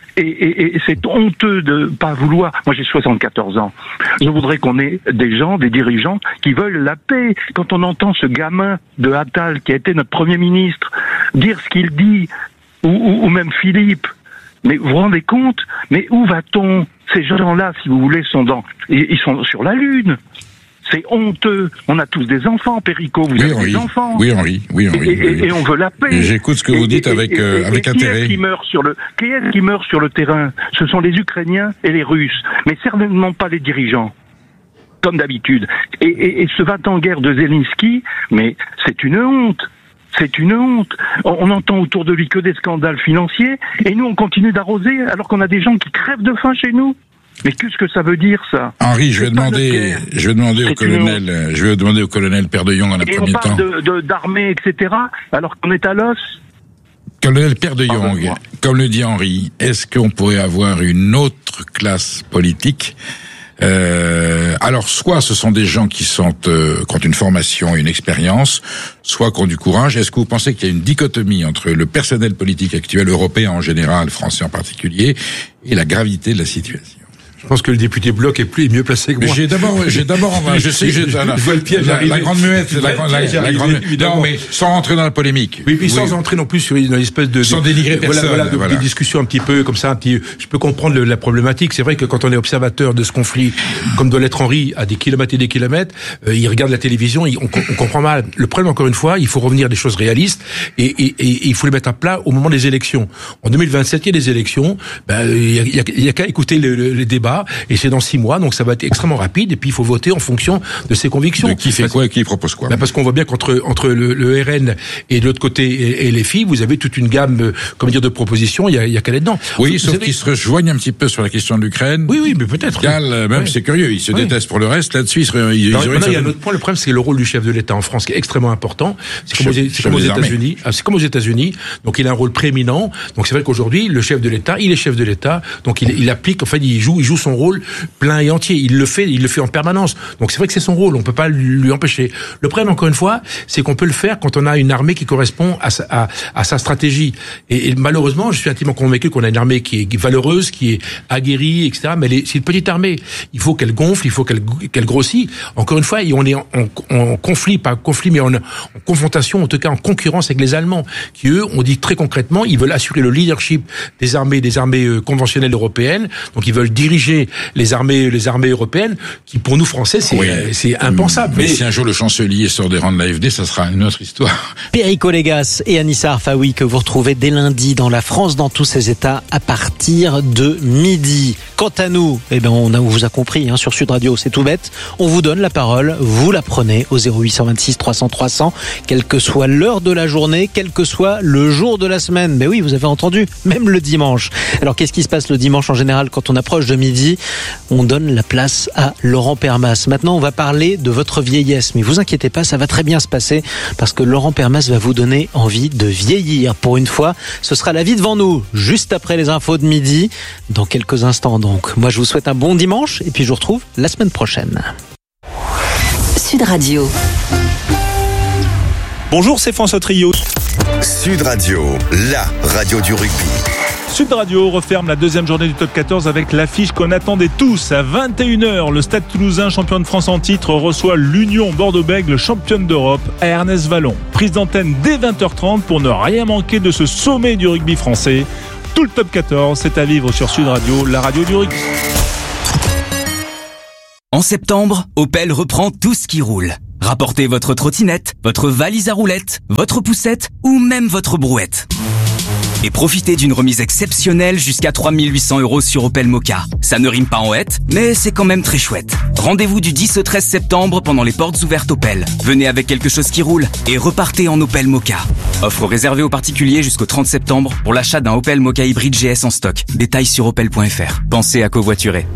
Et c'est honteux de pas vouloir. Moi, j'ai 74 ans. Je voudrais qu'on ait des gens, des dirigeants qui veulent la paix. Quand on entend ce gamin de Attal, qui a été notre Premier ministre, dire ce qu'il dit, ou même Philippe, mais vous vous rendez compte? Mais où va-t-on? Ces gens-là, si vous voulez, ils sont sur la Lune. C'est honteux. On a tous des enfants, Perico. Vous avez des enfants. Oui, Henri. Et on veut la paix. Et j'écoute ce que vous dites avec intérêt. Qui est-ce qui meurt sur le terrain? Ce sont les Ukrainiens et les Russes, mais certainement pas les dirigeants, comme d'habitude. Et ce va-t-en-guerre de Zelensky, mais c'est une honte. C'est une honte. On entend autour de lui que des scandales financiers, et nous on continue d'arroser alors qu'on a des gens qui crèvent de faim chez nous. Mais qu'est-ce que ça veut dire, ça? Henri, je vais demander au colonel Père de Jong en un premier temps. Et on parle d'armée, etc., alors qu'on est à l'os. Colonel Père de Jong, comme le dit Henri, est-ce qu'on pourrait avoir une autre classe politique? Alors, soit ce sont des gens qui ont une formation, une expérience, soit qui ont du courage. Est-ce que vous pensez qu'il y a une dichotomie entre le personnel politique actuel, européen en général, français en particulier, et la gravité de la situation? Je pense que le député Bloch est mieux placé que moi. J'ai d'abord, je sais que j'ai la grande muette, la grande muette. Non, mais sans rentrer dans la polémique. Oui, puis sans entrer non plus sur une espèce de sans dénigrer personne. Voilà, des discussions un petit peu comme ça, je peux comprendre la problématique. C'est vrai que quand on est observateur de ce conflit, comme doit l'être Henri, à des kilomètres et des kilomètres, il regarde la télévision, on comprend mal. Le problème, encore une fois, il faut revenir à des choses réalistes et il faut les mettre à plat au moment des élections. En 2027, il y a des élections, il y a qu'à écouter les débats. Et c'est dans 6 mois, donc ça va être extrêmement rapide. Et puis il faut voter en fonction de ses convictions. De qui fait quoi et qui propose quoi? Parce qu'on voit bien qu'entre le RN et de l'autre côté et les filles, vous avez toute une gamme, de propositions. Il y a qu'à aller dedans. Oui, sauf qu'ils se rejoignent un petit peu sur la question de l'Ukraine. Oui, mais peut-être. C'est curieux. Ils se détestent pour le reste. Là-dessus, il y a un autre point. Le problème, c'est le rôle du chef de l'État en France, qui est extrêmement important. C'est comme aux États-Unis. C'est comme aux États-Unis. Donc il a un rôle prééminent. Donc c'est vrai qu'aujourd'hui, le chef de l'État, il est chef de l'État. Donc il applique. Enfin, il joue son rôle plein et entier. Il le fait en permanence. Donc c'est vrai que c'est son rôle. On peut pas lui empêcher. Le problème, encore une fois, c'est qu'on peut le faire quand on a une armée qui correspond à sa stratégie. Et malheureusement, je suis intimement convaincu qu'on a une armée qui est valeureuse, qui est aguerrie, etc. Mais c'est une petite armée. Il faut qu'elle gonfle, il faut qu'elle grossit. Encore une fois, on est en conflit, pas conflit, mais en confrontation, en tout cas en concurrence avec les Allemands, qui eux, on dit très concrètement, ils veulent assurer le leadership des armées conventionnelles européennes. Donc ils veulent diriger diriger les armées européennes, qui pour nous Français c'est impensable. Mais si un jour le chancelier sort des rangs de l'AfD, ça sera une autre histoire. Perico Légas et Anissa Arfaoui que vous retrouvez dès lundi dans La France dans tous ses états à partir de midi. Quant à nous, on vous a compris sur Sud Radio, c'est tout bête. On vous donne la parole, vous la prenez au 0826 300 300, quelle que soit l'heure de la journée, quel que soit le jour de la semaine. Mais oui, vous avez entendu, même le dimanche. Alors qu'est-ce qui se passe le dimanche en général quand on approche de midi? On donne la place à Laurent Permas. Maintenant, on va parler de votre vieillesse. Mais vous inquiétez pas, ça va très bien se passer parce que Laurent Permas va vous donner envie de vieillir. Pour une fois, ce sera la vie devant nous, juste après les infos de midi, dans quelques instants. Donc, moi, je vous souhaite un bon dimanche et puis je vous retrouve la semaine prochaine. Sud Radio. Bonjour, c'est François Trio. Sud Radio, la radio du rugby. Sud Radio referme la deuxième journée du top 14 avec l'affiche qu'on attendait tous. À 21h, le Stade Toulousain, champion de France en titre, reçoit l'Union Bordeaux-Bègles, championne d'Europe, à Ernest-Vallon. Prise d'antenne dès 20h30 pour ne rien manquer de ce sommet du rugby français. Tout le top 14, c'est à vivre sur Sud Radio, la radio du rugby. En septembre, Opel reprend tout ce qui roule. Rapportez votre trottinette, votre valise à roulettes, votre poussette ou même votre brouette. Et profitez d'une remise exceptionnelle jusqu'à 3 800 € sur Opel Mokka. Ça ne rime pas en hête, mais c'est quand même très chouette. Rendez-vous du 10 au 13 septembre pendant les portes ouvertes Opel. Venez avec quelque chose qui roule et repartez en Opel Mokka. Offre réservée aux particuliers jusqu'au 30 septembre pour l'achat d'un Opel Mokka hybride GS en stock. Détails sur opel.fr. Pensez à covoiturer.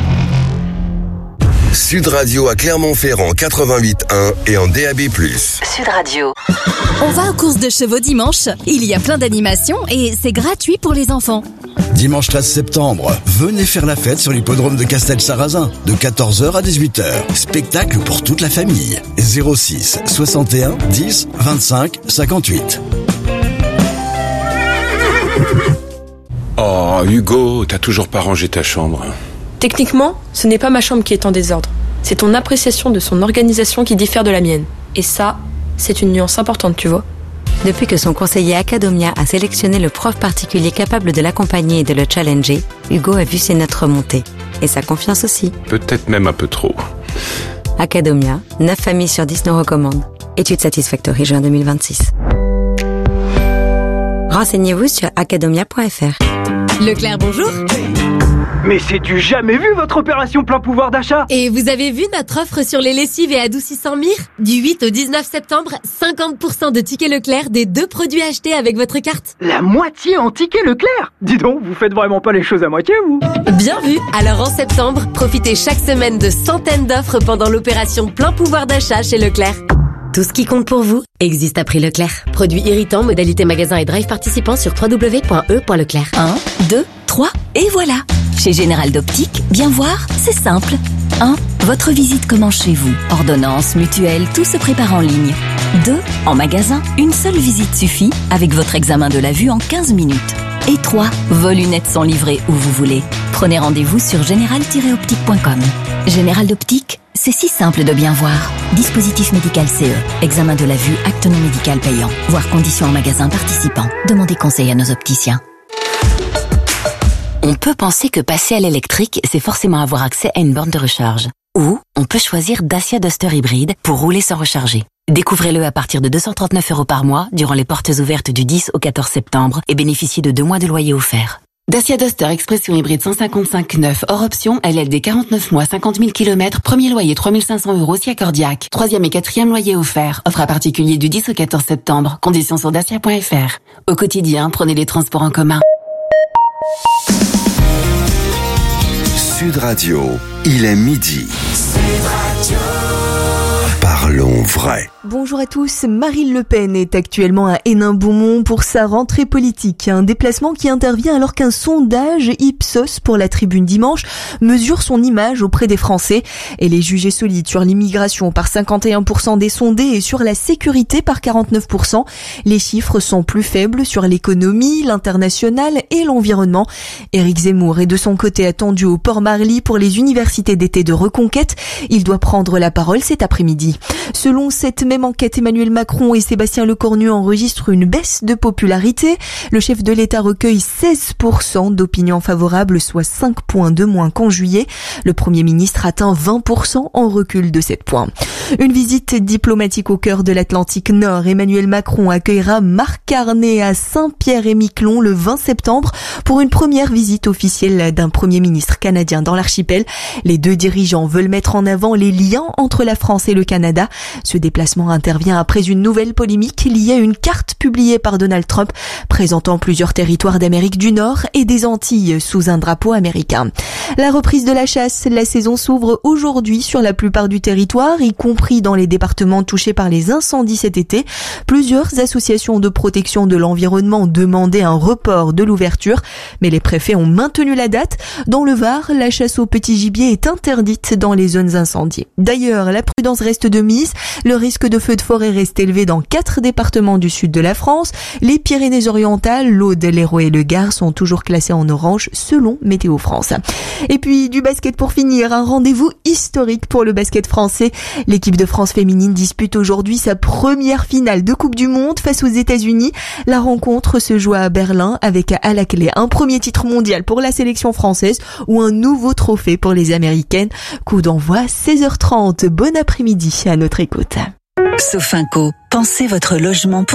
Sud Radio à Clermont-Ferrand 88.1 et en DAB+. Sud Radio. On va aux courses de chevaux dimanche. Il y a plein d'animations et c'est gratuit pour les enfants. Dimanche 13 septembre, venez faire la fête sur l'hippodrome de Castel-Sarrazin de 14h à 18h. Spectacle pour toute la famille. 06 61 10 25 58. Oh Hugo, t'as toujours pas rangé ta chambre. Techniquement, ce n'est pas ma chambre qui est en désordre. C'est ton appréciation de son organisation qui diffère de la mienne. Et ça, c'est une nuance importante, tu vois. Depuis que son conseiller Academia a sélectionné le prof particulier capable de l'accompagner et de le challenger, Hugo a vu ses notes remonter. Et sa confiance aussi. Peut-être même un peu trop. Academia, 9 familles sur 10 nous recommandent. Étude Satisfactory, juin 2026. Renseignez-vous sur academia.fr. Leclerc, bonjour. Mais c'est du jamais vu votre opération plein pouvoir d'achat. Et vous avez vu notre offre sur les lessives et adoucissants Mire? Du 8 au 19 septembre, 50% de tickets Leclerc des 2 produits achetés avec votre carte. La moitié en tickets Leclerc? Dis donc, vous faites vraiment pas les choses à moitié, vous? Bien vu. Alors en septembre, profitez chaque semaine de centaines d'offres pendant l'opération plein pouvoir d'achat chez Leclerc. Tout ce qui compte pour vous existe à prix Leclerc. Produits irritants, modalité magasin et drive participants sur www.e.leclerc. 1, 2, 3 et voilà. Chez Général d'Optique, bien voir, c'est simple. 1. Votre visite commence chez vous. Ordonnance, mutuelle, tout se prépare en ligne. 2. En magasin, une seule visite suffit avec votre examen de la vue en 15 minutes. Et 3. Vos lunettes sont livrées où vous voulez. Prenez rendez-vous sur général-optique.com. Général d'Optique, c'est si simple de bien voir. Dispositif médical CE. Examen de la vue, acte non médical payant. Voir conditions en magasin participant. Demandez conseil à nos opticiens. On peut penser que passer à l'électrique, c'est forcément avoir accès à une borne de recharge. Ou on peut choisir Dacia Duster hybride pour rouler sans recharger. Découvrez-le à partir de 239 € par mois durant les portes ouvertes du 10 au 14 septembre et bénéficiez de 2 mois de loyer offert. Dacia Duster Expression hybride 155 neuf hors option, LLD 49 mois, 50 000 km, premier loyer 3 500 € si accordiaque. 3e et 4e loyer offert. Offre à particulier du 10 au 14 septembre. Conditions sur dacia.fr. Au quotidien, prenez les transports en commun. Sud Radio, il est midi. Parlons vrai. Bonjour à tous, Marine Le Pen est actuellement à Hénin-Beaumont pour sa rentrée politique. Un déplacement qui intervient alors qu'un sondage Ipsos pour la Tribune dimanche mesure son image auprès des Français. Elle est jugée solide sur l'immigration par 51% des sondés et sur la sécurité par 49%. Les chiffres sont plus faibles sur l'économie, l'international et l'environnement. Éric Zemmour est de son côté attendu au Port Marly pour les universités d'été de Reconquête. Il doit prendre la parole cet après-midi. Selon cette même enquête, Emmanuel Macron et Sébastien Lecornu enregistrent une baisse de popularité. Le chef de l'État recueille 16% d'opinion favorable, soit 5 points de moins qu'en juillet. Le Premier ministre atteint 20% en recul de 7 points. Une visite diplomatique au cœur de l'Atlantique Nord. Emmanuel Macron accueillera Marc Carney à Saint-Pierre-et-Miquelon le 20 septembre pour une première visite officielle d'un Premier ministre canadien dans l'archipel. Les deux dirigeants veulent mettre en avant les liens entre la France et le Canada. Ce déplacement intervient après une nouvelle polémique liée à une carte publiée par Donald Trump présentant plusieurs territoires d'Amérique du Nord et des Antilles sous un drapeau américain. La reprise de la chasse, la saison s'ouvre aujourd'hui sur la plupart du territoire, y compris dans les départements touchés par les incendies cet été. Plusieurs associations de protection de l'environnement demandaient un report de l'ouverture, mais les préfets ont maintenu la date. Dans le Var, la chasse au petit gibier est interdite dans les zones incendiées. D'ailleurs, la prudence reste de mise. Le risque de feu de forêt reste élevé dans 4 départements du sud de la France. Les Pyrénées-Orientales, l'Aude, l'Hérault et le Gard sont toujours classés en orange selon Météo France. Et puis du basket pour finir, un rendez-vous historique pour le basket français. L'équipe de France féminine dispute aujourd'hui sa première finale de Coupe du Monde face aux États-Unis. La rencontre se joue à Berlin avec à la clé un premier titre mondial pour la sélection française ou un nouveau trophée pour les Américaines. Coup d'envoi 16h30. Bon après-midi à notre écoute. Sofinco, pensez votre logement pour